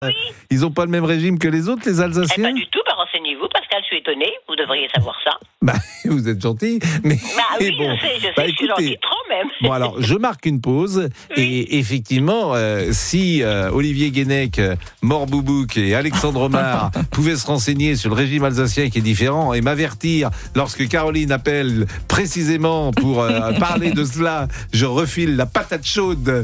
Oui. Ils n'ont pas le même régime que les autres, les Alsaciens? Pas du tout, renseignez-vous, Pascal, je suis étonnée, vous devriez savoir ça. Vous êtes gentil, mais... oui, bon, je sais, écoutez, je suis gentil, trop même. Bon, alors, je marque une pause, et effectivement, si Olivier Guénec, Mort Boubouk et Alexandre Omar pouvaient se renseigner sur le régime alsacien qui est différent et m'avertir lorsque Caroline appelle précisément pour parler de cela, je refile la patate chaude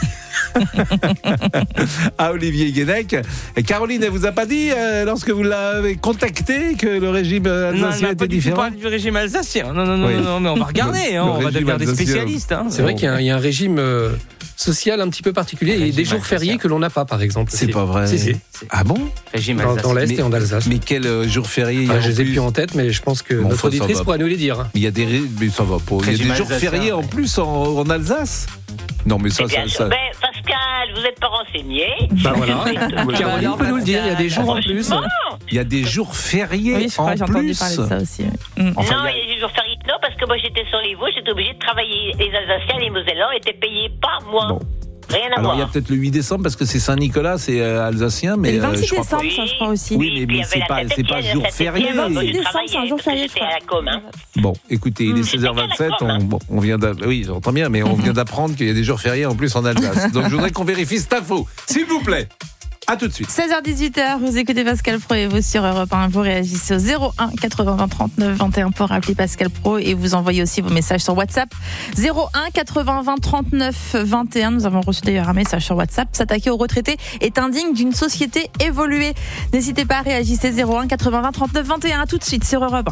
à Olivier Guénec. Et Caroline, elle vous a pas dit, lorsque vous l'avez contacté, que le régime alsacien était différent? Non, elle m'a pas du régime alsacien. Non, mais on va regarder, on va devenir des spécialistes. C'est vrai qu'il y a un régime social un petit peu particulier et des jours fériés que l'on n'a pas, par exemple. C'est pas vrai. Si. Ah bon? Régime dans l'Est et en Alsace. Mais quel jour férié? Je les ai plus en tête, mais je pense que notre auditrice pourrait nous les dire. Il y a des mais ça va pas. Il y a des jours fériés en plus en Alsace? Non, mais ça. Mais Pascal, vous n'êtes pas renseigné. Voilà. Caroline peut nous le dire, il y a des jours en plus. Il y a des jours fériés en plus. J'ai entendu parler de ça aussi. Non, il y a des jours fériés, non, parce que moi j'étais sur les Vosges, j'étais obligée de travailler. Les Alsaciens, les Mosellans étaient payés pas moi. Bon. Rien à Alors voir. il y a peut-être le 8 décembre parce que c'est Saint-Nicolas, c'est alsacien, mais le 26 je crois décembre, pas. ça je crois aussi. Oui, mais c'est pas jour férié. Le 26 décembre, c'est un jour férié, je crois. À la com, hein. Bon, écoutez, il est 16h27, on vient oui, j'entends bien, mais on vient d'apprendre qu'il y a des jours fériés en plus en Alsace. Donc je voudrais qu'on vérifie cette info, s'il vous plaît. À tout de suite. 16h-18h, vous écoutez Pascal Pro et vous sur Europe 1. Vous réagissez au 01 80 20 39 21 pour appeler Pascal Pro et vous envoyez aussi vos messages sur WhatsApp. 01 80 20 39 21. Nous avons reçu d'ailleurs un message sur WhatsApp. S'attaquer aux retraités est indigne d'une société évoluée. N'hésitez pas à réagir. 01 80 20 39 21. À tout de suite sur Europe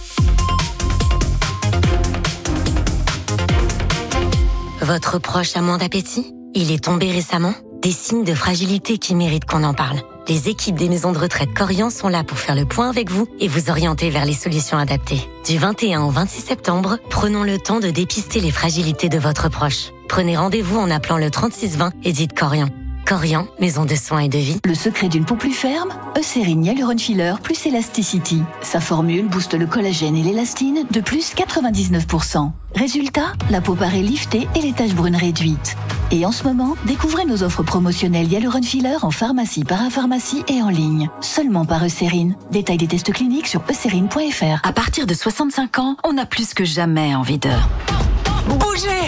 1. Votre proche a moins d'appétit? Il est tombé récemment? Des signes de fragilité qui méritent qu'on en parle. Les équipes des maisons de retraite Korian sont là pour faire le point avec vous et vous orienter vers les solutions adaptées. Du 21 au 26 septembre, prenons le temps de dépister les fragilités de votre proche. Prenez rendez-vous en appelant le 3620 et dites Korian. Korian, maison de soins et de vie. Le secret d'une peau plus ferme? Eucérine Hyaluron Filler plus Elasticity. Sa formule booste le collagène et l'élastine de plus 99%. Résultat, la peau paraît liftée et les taches brunes réduites. Et en ce moment, découvrez nos offres promotionnelles Hyaluron Filler en pharmacie, parapharmacie et en ligne. Seulement par Eucérine. Détail des tests cliniques sur eucérine.fr. À partir de 65 ans, on a plus que jamais envie de bouger.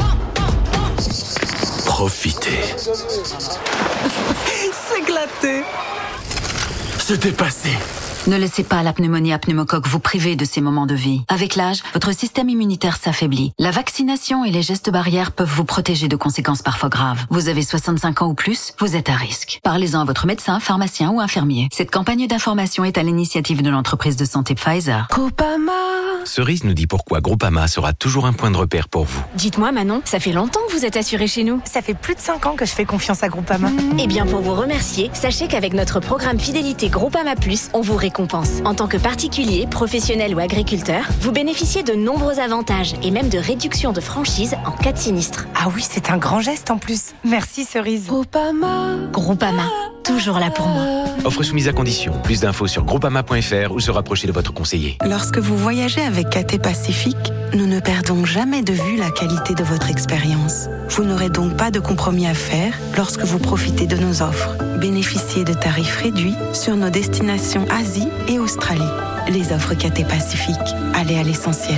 Profitez. S'éclater. Se dépasser. Ne laissez pas la pneumonie à pneumocoque vous priver de ces moments de vie. Avec l'âge, votre système immunitaire s'affaiblit. La vaccination et les gestes barrières peuvent vous protéger de conséquences parfois graves. Vous avez 65 ans ou plus, vous êtes à risque. Parlez-en à votre médecin, pharmacien ou infirmier. Cette campagne d'information est à l'initiative de l'entreprise de santé Pfizer. Groupama. Cerise nous dit pourquoi Groupama sera toujours un point de repère pour vous. Dites-moi Manon, ça fait longtemps que vous êtes assurée chez nous? Ça fait plus de 5 ans que je fais confiance à Groupama. Eh bien pour vous remercier, sachez qu'avec notre programme fidélité Groupama Plus, on vous récompense. En tant que particulier, professionnel ou agriculteur, vous bénéficiez de nombreux avantages et même de réductions de franchise en cas de sinistre. Ah oui, c'est un grand geste en plus. Merci Cerise. Groupama, toujours là pour moi. Offre soumise à condition. Plus d'infos sur groupama.fr ou se rapprocher de votre conseiller. Lorsque vous voyagez avec KT Pacifique, nous ne perdons jamais de vue la qualité de votre expérience. Vous n'aurez donc pas de compromis à faire lorsque vous profitez de nos offres. Bénéficiez de tarifs réduits sur nos destinations Asie et Australie. Les offres KT Pacifique. Allez à l'essentiel.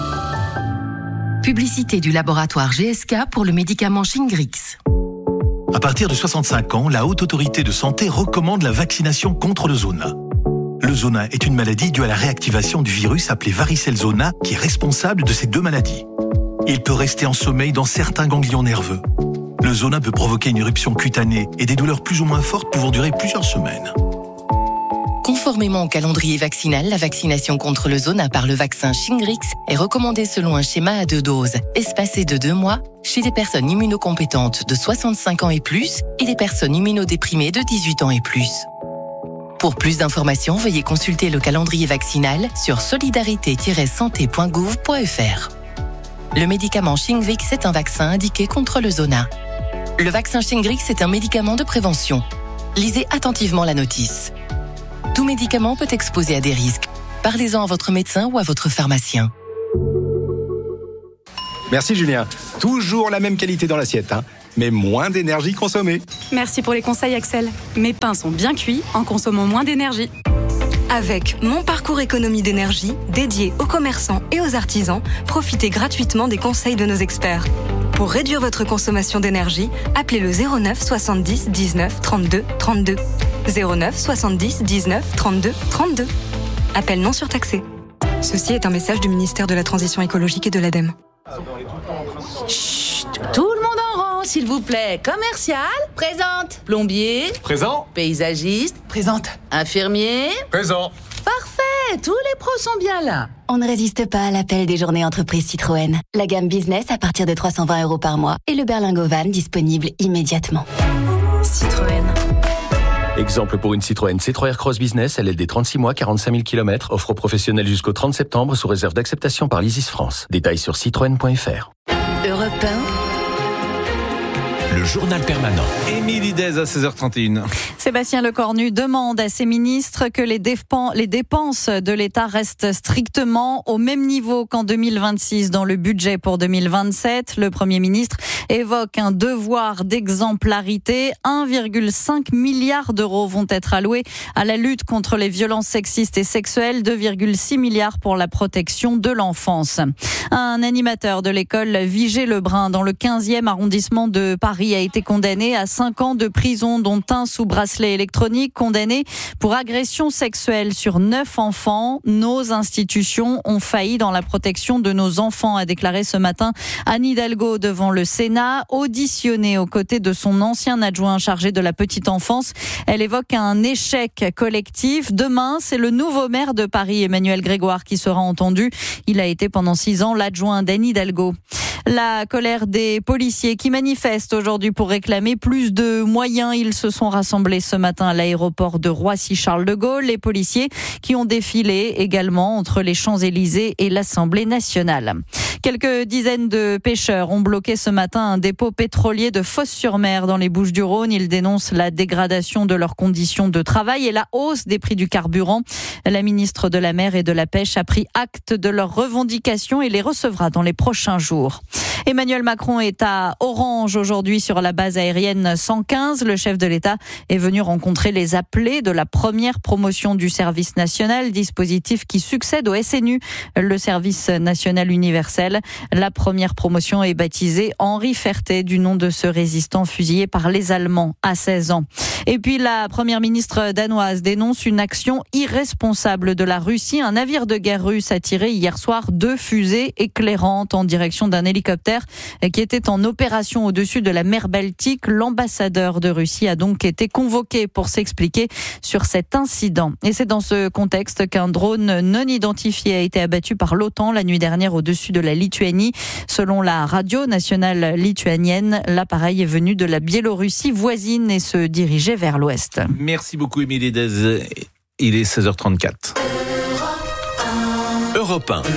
Publicité du laboratoire GSK pour le médicament Shingrix. À partir de 65 ans, la Haute Autorité de Santé recommande la vaccination contre le zona. Le zona est une maladie due à la réactivation du virus appelé varicelle zona qui est responsable de ces deux maladies. Il peut rester en sommeil dans certains ganglions nerveux. Le zona peut provoquer une éruption cutanée et des douleurs plus ou moins fortes pouvant durer plusieurs semaines. Conformément au calendrier vaccinal, la vaccination contre le zona par le vaccin Shingrix est recommandée selon un schéma à 2 doses, espacé de 2 mois, chez les personnes immunocompétentes de 65 ans et plus et les personnes immunodéprimées de 18 ans et plus. Pour plus d'informations, veuillez consulter le calendrier vaccinal sur solidarité-santé.gouv.fr. Le médicament Shingrix est un vaccin indiqué contre le zona. Le vaccin Shingrix est un médicament de prévention. Lisez attentivement la notice. Tout médicament peut exposer à des risques. Parlez-en à votre médecin ou à votre pharmacien. Merci Julien. Toujours la même qualité dans l'assiette. mais moins d'énergie consommée. Merci pour les conseils, Axel. Mes pains sont bien cuits en consommant moins d'énergie. Avec Mon Parcours Économie d'énergie, dédié aux commerçants et aux artisans, profitez gratuitement des conseils de nos experts. Pour réduire votre consommation d'énergie, appelez le 09 70 19 32 32. 09 70 19 32 32. Appel non surtaxé. Ceci est un message du ministère de la Transition écologique et de l'ADEME. Chut, tout le monde en rang, s'il vous plaît. Commercial, présente. Plombier, Présent. paysagiste, présente. Infirmier, Présent. parfait. Tous les pros sont bien là. On ne résiste pas à l'appel des journées entreprises Citroën. La gamme business à partir de 320 € par mois et le berlingot van disponible immédiatement. Citroën. Exemple pour une Citroën C3 Aircross Business, LLD 36 mois, 45 000 km, offre aux professionnels jusqu'au 30 septembre sous réserve d'acceptation par l'Isis France. Détails sur citroën.fr. Europe 1. Le journal permanent. Émilie Dez à 16h31. Sébastien Lecornu demande à ses ministres que les dépenses de l'État restent strictement au même niveau qu'en 2026 dans le budget pour 2027. Le Premier ministre évoque un devoir d'exemplarité. 1,5 milliard d'euros vont être alloués à la lutte contre les violences sexistes et sexuelles, 2,6 milliards pour la protection de l'enfance. Un animateur de l'école Vigée-Lebrun dans le 15e arrondissement de Paris a été condamné à 5 ans de prison, dont un sous bracelet électronique, condamné pour agression sexuelle sur 9 enfants. Nos institutions ont failli dans la protection de nos enfants, a déclaré ce matin Anne Hidalgo devant le Sénat. Auditionnée aux côtés de son ancien adjoint chargé de la petite enfance, elle évoque un échec collectif. Demain, c'est le nouveau maire de Paris, Emmanuel Grégoire, qui sera entendu. Il a été pendant 6 ans l'adjoint d'Anne Hidalgo. La colère des policiers qui manifestent aujourd'hui pour réclamer plus de moyens. Ils se sont rassemblés ce matin à l'aéroport de Roissy-Charles de Gaulle. Les policiers qui ont défilé également entre les Champs-Élysées et l'Assemblée nationale. Quelques dizaines de pêcheurs ont bloqué ce matin un dépôt pétrolier de Fos-sur-Mer dans les Bouches-du-Rhône. Ils dénoncent la dégradation de leurs conditions de travail et la hausse des prix du carburant. La ministre de la Mer et de la Pêche a pris acte de leurs revendications et les recevra dans les prochains jours. Emmanuel Macron est à Orange aujourd'hui sur la base aérienne 115. Le chef de l'État est venu rencontrer les appelés de la première promotion du service national, dispositif qui succède au SNU, le service national universel. La première promotion est baptisée Henri Ferté, du nom de ce résistant fusillé par les Allemands à 16 ans. Et puis la première ministre danoise dénonce une action irresponsable de la Russie. Un navire de guerre russe a tiré hier soir 2 fusées éclairantes en direction d'un hélicoptère qui était en opération au-dessus de la mer Baltique. L'ambassadeur de Russie a donc été convoqué pour s'expliquer sur cet incident. Et c'est dans ce contexte qu'un drone non identifié a été abattu par l'OTAN la nuit dernière au-dessus de la Lituanie. Selon la radio nationale lituanienne, l'appareil est venu de la Biélorussie voisine et se dirigeait vers l'ouest. Merci beaucoup Émilie Dez. Il est 16h34. Europe 1.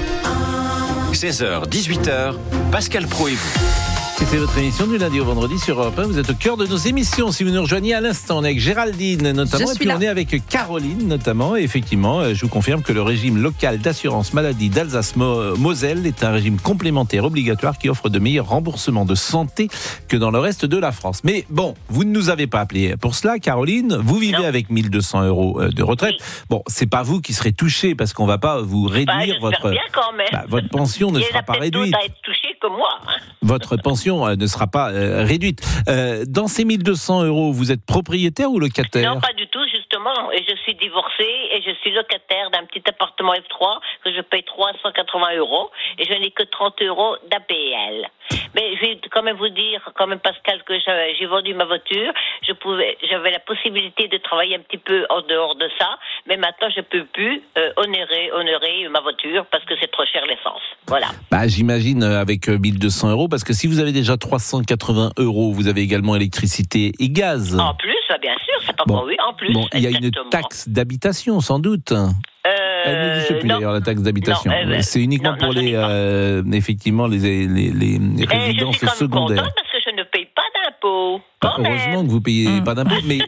16h, 18h, Pascal Praud et vous. C'était votre émission du lundi au vendredi sur Europe 1. Vous êtes au cœur de nos émissions. Si vous nous rejoignez à l'instant, on est avec Géraldine notamment, et puis on est avec Caroline notamment. Et effectivement, je vous confirme que le régime local d'assurance maladie d'Alsace-Moselle est un régime complémentaire obligatoire qui offre de meilleurs remboursements de santé que dans le reste de la France. Mais bon, vous ne nous avez pas appelé pour cela, Caroline. Vous vivez avec 1 200 € de retraite. Oui. Bon, c'est pas vous qui serez touché parce qu'on va pas vous réduire votre pension ne sera pas réduite. À être touché que moi. Votre pension ne sera pas réduite. Dans ces 1 200 €, vous êtes propriétaire ou locataire ? Non, pas du tout, justement. Et je suis divorcée et je suis locataire d'un petit appartement F3 que je paye 380 € et je n'ai que 30 € d'APL. Mais je vais quand même vous dire, Pascal, que j'ai vendu ma voiture. J'avais la possibilité de travailler un petit peu en dehors de ça, mais maintenant je peux plus honorer ma voiture parce que c'est trop cher l'essence. Voilà. J'imagine avec 1 200 € parce que si vous avez déjà 380 €, vous avez également électricité et gaz. En plus, bien sûr, c'est pas oui, en plus. Bon, il y a une taxe d'habitation sans doute. Elle n'existe plus d'ailleurs la taxe d'habitation. C'est uniquement pour effectivement les résidences secondaires. Parce que je ne paye pas d'impôts. d'impôts. Heureusement que vous payez pas d'impôts, mais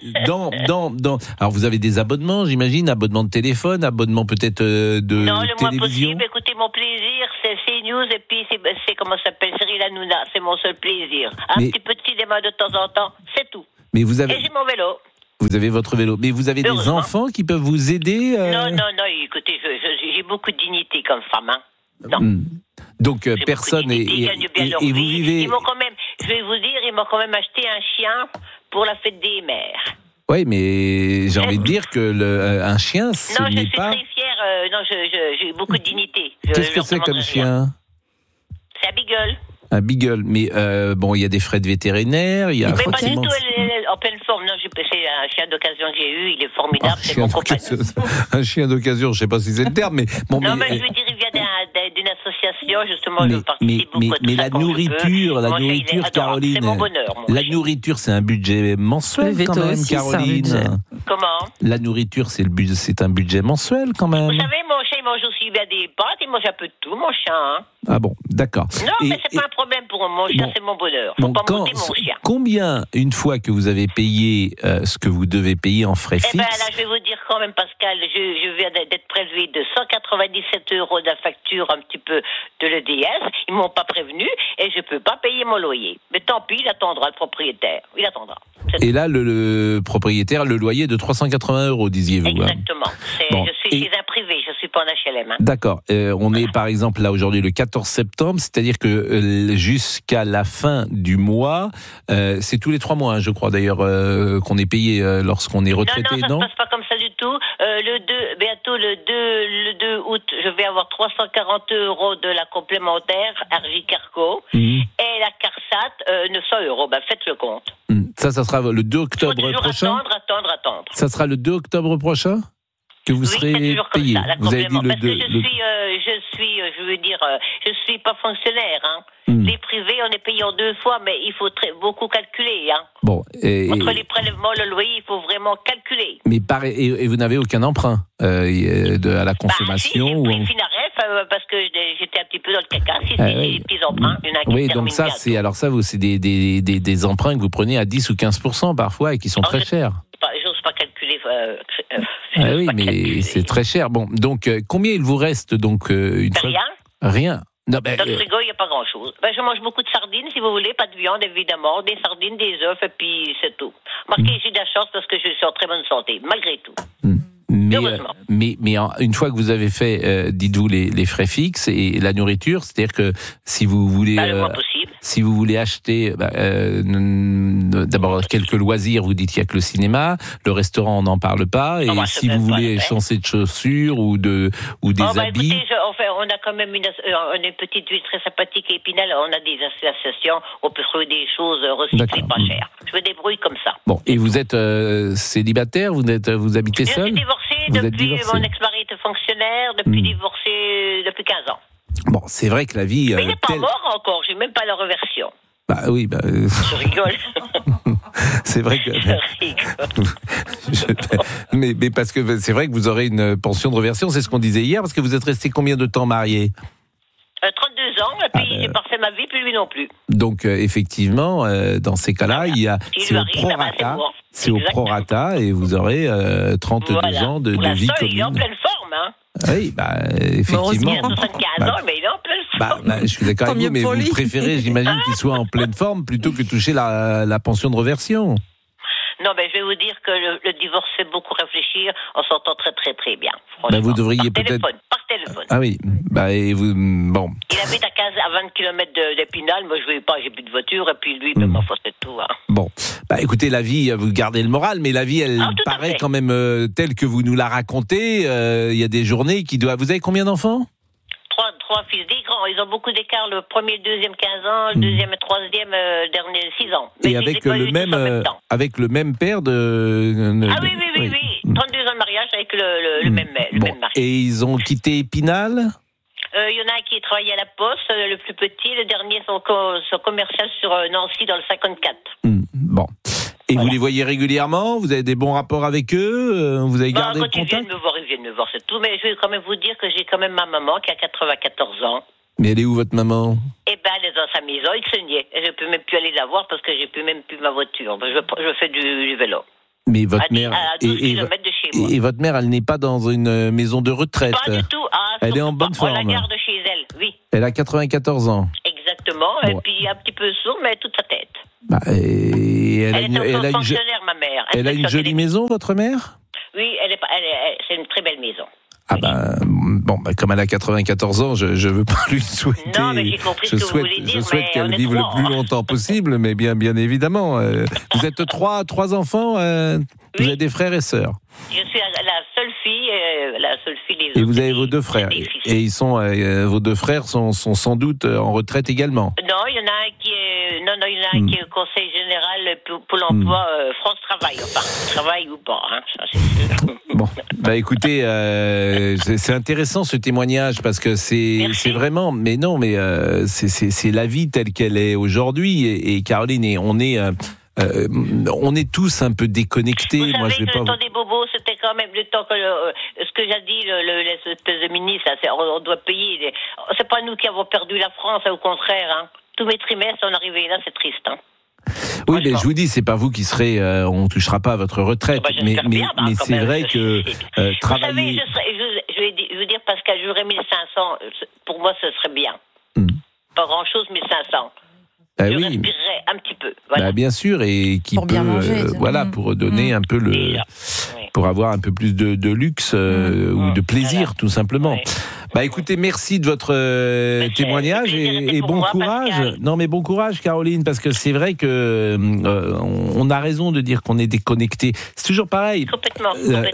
alors vous avez des abonnements, j'imagine, abonnement de téléphone, abonnement peut-être de non, le moins télévision. possible. Écoutez, mon plaisir, c'est CNews et puis c'est comment ça s'appelle, Cyril Hanouna. C'est mon seul plaisir. Un petit peu de cinéma de temps en temps, c'est tout. Mais vous avez... Et j'ai mon vélo. Vous avez votre vélo, mais vous avez des enfants qui peuvent vous aider Non, écoutez, j'ai beaucoup de dignité comme femme, hein. Non. Donc personne et vous vivez. Ils m'ont quand même, je vais vous dire, ils m'ont quand même acheté un chien pour la fête des mères. Oui, mais j'ai envie de dire que un chien, ce non, n'est je suis pas. très fière. Non, j'ai beaucoup de dignité. Qu'est-ce que c'est comme chien? C'est un beagle. Un beagle, mais bon, il y a des frais de vétérinaire, il y a. Mais pas du tout, elle est en pleine forme. Non, c'est un chien d'occasion que j'ai eu, il est formidable, c'est mon compagnon. Un chien d'occasion, je sais pas si c'est le terme, mais bon. Non, mais je veux dire, il vient d'une association, justement, je participe beaucoup. Mais la nourriture, Caroline. C'est mon bonheur. La nourriture, c'est un budget mensuel quand même, Caroline. Comment? La nourriture, c'est un budget mensuel quand même. Vous savez, mon chien, il mange aussi bien des pâtes, il mange un peu de tout, mon chien. Hein. Ah bon, d'accord. Non, mais c'est pas un problème pour mon chien, c'est mon bonheur. Faut pas monter mon chien. Combien, une fois que vous avez payé ce que vous devez payer en frais fixes? Eh bien là, je vais vous dire quand même, Pascal, je viens d'être prélevé de 197 € de la facture un petit peu de l'EDS. Ils m'ont pas prévenu et je peux pas payer mon loyer. Mais tant pis, il attendra, le propriétaire. Il attendra. Et là, le propriétaire, le loyer de 380 €, disiez-vous. Exactement. Je suis chez un privé, je suis pas en HLM. Hein. D'accord. On est par exemple là aujourd'hui le 14 septembre, c'est-à-dire que jusqu'à la fin du mois, c'est tous les 3 mois, hein, je crois d'ailleurs, qu'on est payé lorsqu'on est retraité, non? Non, ça se passe pas comme ça du tout. Bientôt le 2 août, je vais avoir 340 € de la complémentaire Argy-Carco et la CARSAT 900 €. Ben, faites le compte. Ça sera le 2 octobre prochain. Attendre. Ça sera le 2 octobre prochain que vous serez payé. Ça, vous avez dit le 2. Parce que je suis pas fonctionnaire. Hein. Les privés, on est payé en 2 fois, mais il faut beaucoup calculer. Hein. Bon, entre les prélèvements, le loyer, il faut vraiment calculer. Mais et vous n'avez aucun emprunt à la consommation? J'ai pris une Finaref parce que j'étais un petit peu dans le caca. Si c'est des petits emprunts. Oui, donc ça, c'est des emprunts que vous prenez à 10 ou 15% parfois et qui sont très chers. J'ose pas calculer. Oui, mais c'est très cher. Bon, donc combien il vous reste donc une fois? Rien. Non, dans le frigo, il n'y a pas grand-chose. Je mange beaucoup de sardines, si vous voulez, pas de viande, évidemment, des sardines, des œufs, et puis c'est tout. Marquez, j'ai de la chance parce que je suis en très bonne santé, malgré tout. Mais une fois que vous avez fait, dites-vous, les frais fixes et la nourriture, c'est-à-dire que si vous voulez, si vous voulez acheter d'abord quelques loisirs, vous dites qu'il n'y a que le cinéma, le restaurant on n'en parle pas, et si vous voulez changer de chaussures ou des habits. Écoutez, on a quand même une petite ville très sympathique à Épinal, on a des associations, on peut trouver des choses recyclées pas chères. Je me débrouille comme ça. Bon, et vous êtes célibataire, vous habitez seul? Je suis divorcée depuis, mon ex-mari était fonctionnaire, divorcé depuis 15 ans. Bon, c'est vrai que la vie... Mais il n'est pas mort encore, j'ai même pas la reversion. Bah oui, Je rigole. C'est vrai que... mais parce que c'est vrai que vous aurez une pension de reversion, c'est ce qu'on disait hier, parce que vous êtes resté combien de temps marié? 32 ans, et puis j'ai pas fait ma vie, puis lui non plus. Donc, effectivement, dans ces cas-là, c'est au prorata, et vous aurez 32 ans de vie commune. Il est en pleine forme, hein. Oui, effectivement. Il a 75 ans, mais il est en pleine forme. Je suis d'accord avec vous, mais vous préférez, j'imagine, qu'il soit en pleine forme plutôt que toucher la pension de reversion. Non, mais je vais vous dire que le divorce fait beaucoup réfléchir. On s'entend très, très, très bien. Vous devriez peut-être... Par téléphone. Ah oui. Et vous... Bon. Il habite à 20 km d'Épinal. Moi, je ne vais pas, j'ai plus de voiture. Et puis lui, ma foi, c'est tout. Hein. Bon. Écoutez, la vie, vous gardez le moral, mais la vie, elle paraît quand même telle que vous nous la racontez. Il y a des journées qui doivent... Vous avez combien d'enfants? 3 fils, des grands, ils ont beaucoup d'écart, le premier, le deuxième 15 ans, le deuxième et troisième, dernier 6 ans. Mais et avec le même père de... Ah oui, 32 ans de mariage avec le même mari. Et ils ont quitté Épinal? Il y en a un qui travaillait à la Poste, le plus petit, le dernier son commercial sur Nancy dans le 54. Bon. Et vous les voyez régulièrement? Vous avez des bons rapports avec eux? Vous avez gardé le contact? Ils viennent me voir, c'est tout. Mais je vais quand même vous dire que j'ai quand même ma maman qui a 94 ans. Mais elle est où votre maman? Eh ben, elle est dans sa maison, Xenier. Et je peux même plus aller la voir parce que j'ai plus même plus ma voiture. Je fais du vélo. Mais votre mère à 12 km de chez moi. Et votre mère, elle n'est pas dans une maison de retraite. Pas du tout. Elle est en bonne forme. On la garde chez elle, oui. Elle a 94 ans. Exactement. Bon. Et puis un petit peu sourde, mais toute sa tête. Bah, et elle est fonctionnaire, ma mère. Elle a une jolie maison, votre mère? Oui, c'est une très belle maison. Ah comme elle a 94 ans, je veux pas lui souhaiter. Non, mais j'ai compris ce que vous voulez dire. Je souhaite qu'elle vive le plus longtemps possible, mais bien évidemment. Vous êtes trois enfants. Vous avez des frères et sœurs. Je suis la seule fille. Et vous avez vos deux frères. Et ils sont vos deux frères sont sans doute en retraite également. Non, il y en a un qui est au Conseil général pour l'emploi France Travail. Enfin, travail ou pas, hein, ça c'est sûr. Bon, écoutez, c'est intéressant ce témoignage parce que c'est vraiment, c'est la vie telle qu'elle est aujourd'hui et Caroline, et on est tous un peu déconnectés. Vous Moi, savez que le temps des bobos, c'était quand même le temps que ce que j'ai dit, l'espèce de ministre, on doit payer. C'est pas nous qui avons perdu la France, au contraire. Hein. Tous mes trimestres, on arrivait là, c'est triste. Hein. Oui, mais je vous dis, c'est pas vous qui serez, on touchera pas à votre retraite. Mais c'est vrai que travailler. Vous savez, je veux dire, Pascal, j'aurais 1500. Pour moi, ce serait bien. Pas grand-chose, 1500. Je respirerais un petit peu. Voilà. Bien sûr, et qui pour peut, bien manger, pour donner un peu pour avoir un peu plus de luxe ou de plaisir, tout simplement. Écoutez, merci de votre témoignage et bon courage. Pascal. Non, mais bon courage, Caroline, parce que c'est vrai que on a raison de dire qu'on est déconnecté. C'est toujours pareil. Complètement.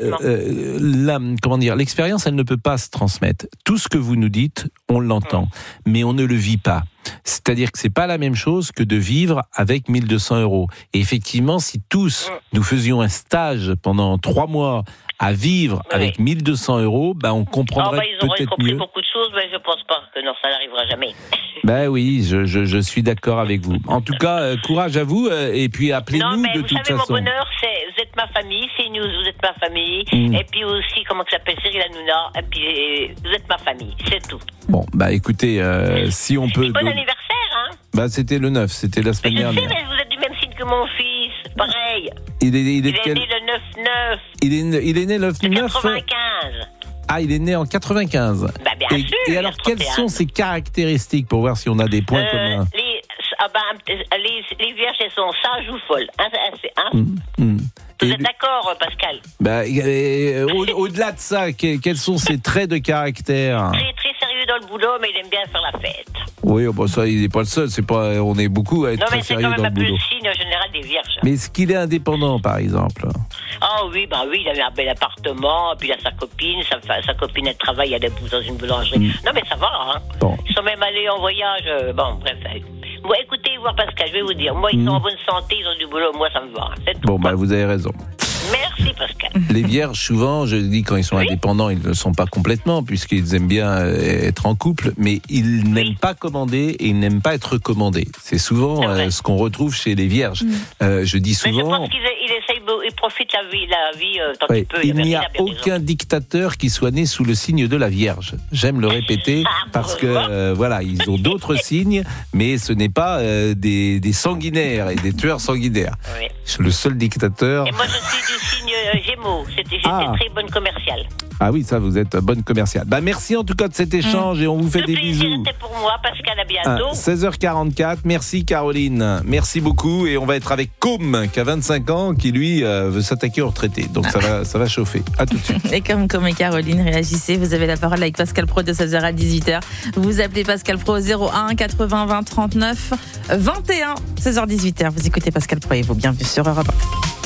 L'expérience, elle ne peut pas se transmettre. Tout ce que vous nous dites, on l'entend, mais on ne le vit pas. C'est-à-dire que c'est pas la même chose que de vivre avec 1200 €. Et effectivement, si tous nous faisions un stage pendant 3 mois à vivre avec 1200 €, on comprendrait ils auraient peut-être compris mieux. beaucoup de choses, mais je pense pas que ça n'arrivera jamais. Oui, je suis d'accord avec vous. En tout cas, courage à vous et puis appelez-nous de toute façon. Vous savez, mon bonheur, c'est vous êtes ma famille, c'est news, vous êtes ma famille, et puis aussi, comment ça s'appelle, Cyril Hanouna, et puis vous êtes ma famille, c'est tout. Bon, écoutez, si on peut... Bon anniversaire, hein. C'était le 9, c'était la semaine dernière. Je sais, mais vous êtes du même signe que mon fils, pareil. Il est né le 9-9. Il est né le 9-9. 95. Ah, il est né en 95. Bien sûr. Et alors, quelles sont ses caractéristiques pour voir si on a des points communs? Les vierges, elles sont sages ou folles. Vous êtes d'accord, Pascal? Au-delà de ça, quels sont ses traits de caractère? Très, très sérieux dans le boulot, mais il aime bien faire la fête. Oui, ça, il n'est pas le seul. On est beaucoup à être très sérieux dans le boulot. Non, mais c'est quand même un peu le signe général des vierges. Mais est-ce qu'il est indépendant, par exemple? Oui, il avait un bel appartement, puis il a sa copine. Sa copine, elle travaille, elle épouse dans une boulangerie. Non, mais ça va, hein. Bon. Ils sont même allés en voyage. Bref. Écoutez, voir Pascal, je vais vous dire. Moi, ils sont en bonne santé, ils ont du boulot. Moi, ça me va. C'est tout. Vous avez raison. Merci, Pascal. Les vierges, souvent, je dis, quand ils sont indépendants, ils ne le sont pas complètement, puisqu'ils aiment bien être en couple, mais ils n'aiment pas commander et ils n'aiment pas être commandés. C'est souvent ce qu'on retrouve chez les vierges. Je dis souvent... Mais je pense qu'il profite la vie tant qu'il peut. Il n'y a aucun dictateur qui soit né sous le signe de la Vierge. J'aime le répéter, parce que, ils ont d'autres signes, mais ce n'est pas des sanguinaires et des tueurs sanguinaires. Oui. Le seul dictateur... Et moi, je suis du signe Gémeaux. J'étais très bonne commerciale. Ah oui, ça, vous êtes bonne commerciale. Merci en tout cas de cet échange et on vous fait des bisous. C'était pour moi, Pascal, à bientôt. 16h44, merci Caroline. Merci beaucoup et on va être avec Com, qui a 25 ans, qui lui veut s'attaquer aux retraités. Donc ça va chauffer. À tout de suite. Et comme Com et Caroline, réagissez. Vous avez la parole avec Pascal Pro de 16h à 18h. Vous appelez Pascal Pro 01 80 20 39 21. 16h-18h. Vous écoutez Pascal Pro et vous bienvenue sur Europe 1.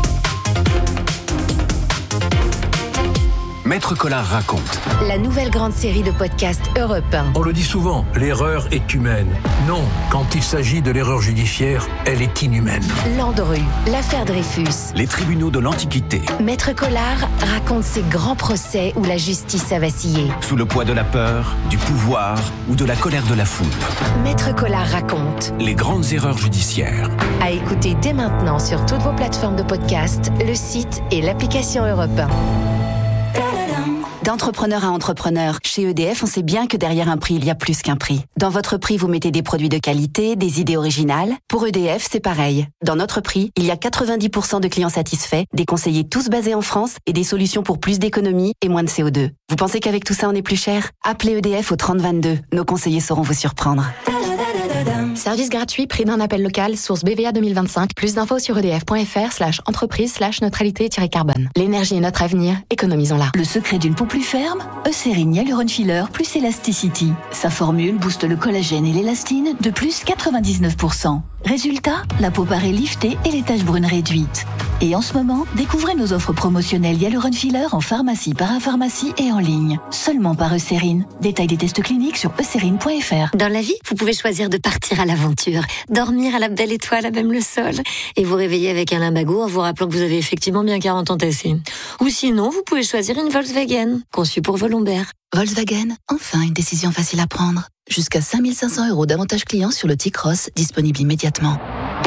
Maître Collard raconte. La nouvelle grande série de podcasts Europe 1. On le dit souvent, l'erreur est humaine. Non, quand il s'agit de l'erreur judiciaire, elle est inhumaine. Landru, l'affaire Dreyfus. Les tribunaux de l'Antiquité. Maître Collard raconte ces grands procès où la justice a vacillé. Sous le poids de la peur, du pouvoir ou de la colère de la foule. Maître Collard raconte. Les grandes erreurs judiciaires. À écouter dès maintenant sur toutes vos plateformes de podcast, le site et l'application Europe 1. D'entrepreneur à entrepreneur, chez EDF, on sait bien que derrière un prix, il y a plus qu'un prix. Dans votre prix, vous mettez des produits de qualité, des idées originales. Pour EDF, c'est pareil. Dans notre prix, il y a 90% de clients satisfaits, des conseillers tous basés en France et des solutions pour plus d'économie et moins de CO2. Vous pensez qu'avec tout ça, on est plus cher ? Appelez EDF au 3022. Nos conseillers sauront vous surprendre. Service gratuit, prix d'un appel local, source BVA 2025. Plus d'infos sur edf.fr/entreprise/neutralité-carbone. L'énergie est notre avenir, économisons-la. Le secret d'une peau plus ferme, Eucérine Hyaluron Filler plus Elasticity. Sa formule booste le collagène et l'élastine de plus 99%. Résultat, la peau paraît liftée et les taches brunes réduites. Et en ce moment, découvrez nos offres promotionnelles Hyaluron Filler en pharmacie, parapharmacie et en ligne. Seulement par Eucérine. Détail des tests cliniques sur eucérine.fr. Dans la vie, vous pouvez choisir de partir à l'aventure, dormir à la belle étoile à même le sol, et vous réveiller avec un limbago en vous rappelant que vous avez effectivement bien 40 ans tassés. Ou sinon, vous pouvez choisir une Volkswagen, conçue pour vos lombaires. Volkswagen, enfin une décision facile à prendre. Jusqu'à 5 500 € d'avantages clients sur le T-Cross, disponible immédiatement.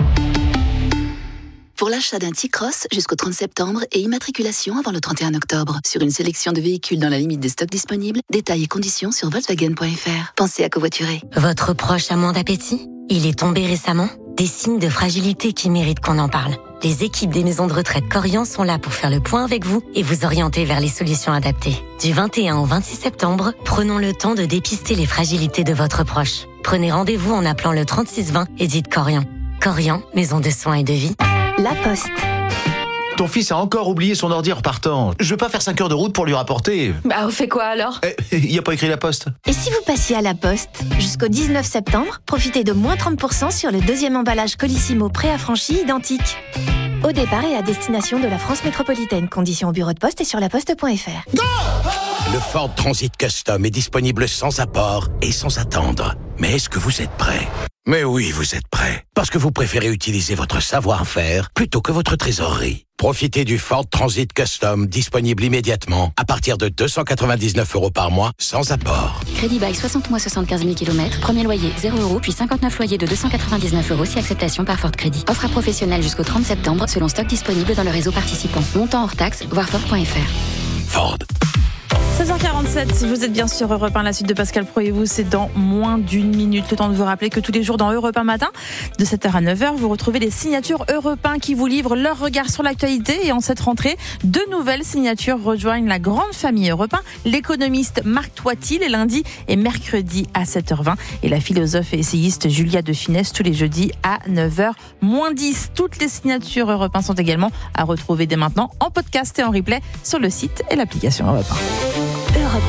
Pour l'achat d'un T-Cross jusqu'au 30 septembre et immatriculation avant le 31 octobre. Sur une sélection de véhicules dans la limite des stocks disponibles, détails et conditions sur Volkswagen.fr. Pensez à covoiturer. Votre proche a moins d'appétit ? Il est tombé récemment ? Des signes de fragilité qui méritent qu'on en parle. Les équipes des maisons de retraite Corian sont là pour faire le point avec vous et vous orienter vers les solutions adaptées. Du 21 au 26 septembre, prenons le temps de dépister les fragilités de votre proche. Prenez rendez-vous en appelant le 3620 et dites Corian. Corian, maison de soins et de vie. La Poste. Ton fils a encore oublié son ordi en repartant. Je veux pas faire 5 heures de route pour lui rapporter. Bah, on fait quoi alors ? Il y a pas écrit La Poste. Et si vous passiez à La Poste ? Jusqu'au 19 septembre, profitez de moins 30% sur le deuxième emballage Colissimo préaffranchi identique. Au départ et à destination de la France métropolitaine. Conditions au bureau de poste et sur laposte.fr. Le Ford Transit Custom est disponible sans apport et sans attendre. Mais est-ce que vous êtes prêt ? Mais oui, vous êtes prêt. Parce que vous préférez utiliser votre savoir-faire plutôt que votre trésorerie. Profitez du Ford Transit Custom disponible immédiatement à partir de 299 € par mois sans apport. Crédit bail 60 mois 75 000 km. Premier loyer 0 € puis 59 loyers de 299 € si acceptation par Ford Crédit. Offre à professionnels jusqu'au 30 septembre selon stock disponible dans le réseau participant. Montant hors taxe, voir Ford.fr. Ford. 16h47, vous êtes bien sur Europe 1, la suite de Pascal Pro et vous, c'est dans moins d'une minute. Le temps de vous rappeler que tous les jours dans Europe 1 matin, de 7h à 9h, vous retrouvez les signatures Europe 1 qui vous livrent leur regard sur l'actualité. Et en cette rentrée, 2 nouvelles signatures rejoignent la grande famille Europe 1. L'économiste Marc Toiti les lundis et mercredis à 7h20 et la philosophe et essayiste Julia de Finesse tous les jeudis à 9h-10. Toutes les signatures Europe 1 sont également à retrouver dès maintenant en podcast et en replay sur le site et l'application Europe 1. Europe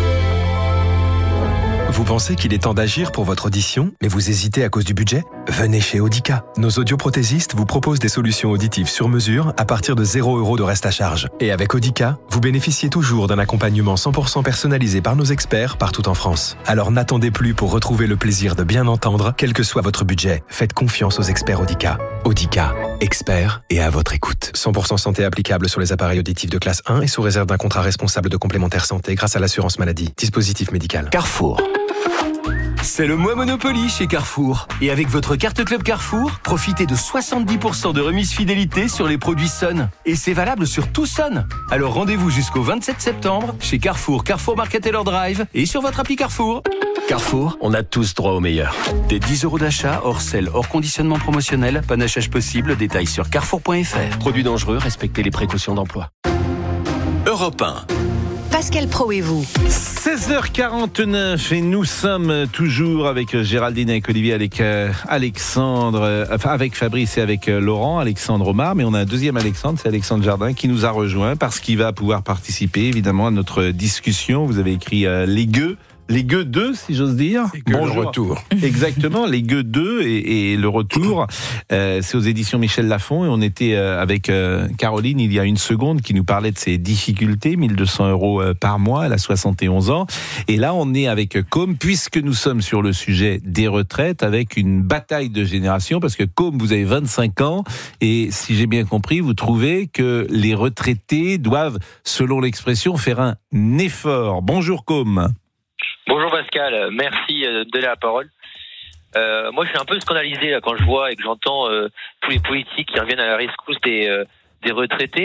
1. Vous pensez qu'il est temps d'agir pour votre audition, mais vous hésitez à cause du budget ? Venez chez Audica. Nos audioprothésistes vous proposent des solutions auditives sur mesure à partir de 0 € de reste à charge. Et avec Audica, vous bénéficiez toujours d'un accompagnement 100% personnalisé par nos experts partout en France. Alors n'attendez plus pour retrouver le plaisir de bien entendre, quel que soit votre budget. Faites confiance aux experts Audica. Audica, experts et à votre écoute. 100% santé applicable sur les appareils auditifs de classe 1 et sous réserve d'un contrat responsable de complémentaire santé grâce à l'assurance maladie. Dispositif médical. Carrefour. C'est le mois Monopoly chez Carrefour. Et avec votre carte Club Carrefour, profitez de 70% de remise fidélité sur les produits Sun. Et c'est valable sur tout Sun. Alors rendez-vous jusqu'au 27 septembre chez Carrefour, Carrefour Market Taylor Drive et sur votre appli Carrefour. Carrefour, on a tous droit au meilleur. Des 10 € d'achat, hors sel, hors conditionnement promotionnel, panachage possible, détails sur carrefour.fr. Produits dangereux, respectez les précautions d'emploi. Europe 1. Pascal Pro et vous. 16h49 et nous sommes toujours avec Géraldine, avec Olivier, avec Alexandre, avec Fabrice et avec Laurent, Alexandre Omar, mais on a un deuxième Alexandre, c'est Alexandre Jardin qui nous a rejoint parce qu'il va pouvoir participer évidemment à notre discussion. Vous avez écrit les gueux. Les gueux 2, si j'ose dire. Bonjour. Le retour. Exactement, les gueux 2 et le retour. C'est aux éditions Michel Lafon et on était avec Caroline il y a une seconde qui nous parlait de ses difficultés, 1 200 € par mois, elle a 71 ans. Et là, on est avec Com, puisque nous sommes sur le sujet des retraites, avec une bataille de génération, parce que Com, vous avez 25 ans et si j'ai bien compris, vous trouvez que les retraités doivent, selon l'expression, faire un effort. Bonjour Com. Bonjour Pascal, merci de donner la parole. Moi, je suis un peu scandalisé là, quand je vois et que j'entends tous les politiques qui reviennent à la rescousse des retraités.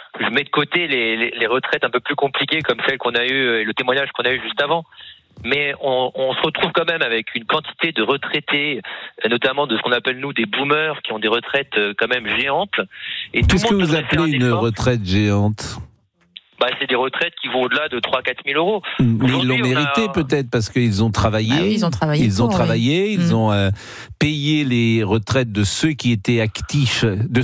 je mets de côté les retraites un peu plus compliquées comme celles qu'on a eues et le témoignage qu'on a eu juste avant. Mais on se retrouve quand même avec une quantité de retraités, notamment de ce qu'on appelle nous des boomers, qui ont des retraites quand même géantes. Et qu'est-ce que vous appelez une retraite géante ? C'est des retraites qui vont au-delà de 3 000 à 4 000 euros. Mais ils l'ont mérité peut-être parce qu'ils ont travaillé. Ah oui, ils ont travaillé. Ils ont payé les retraites de ceux qui étaient actifs,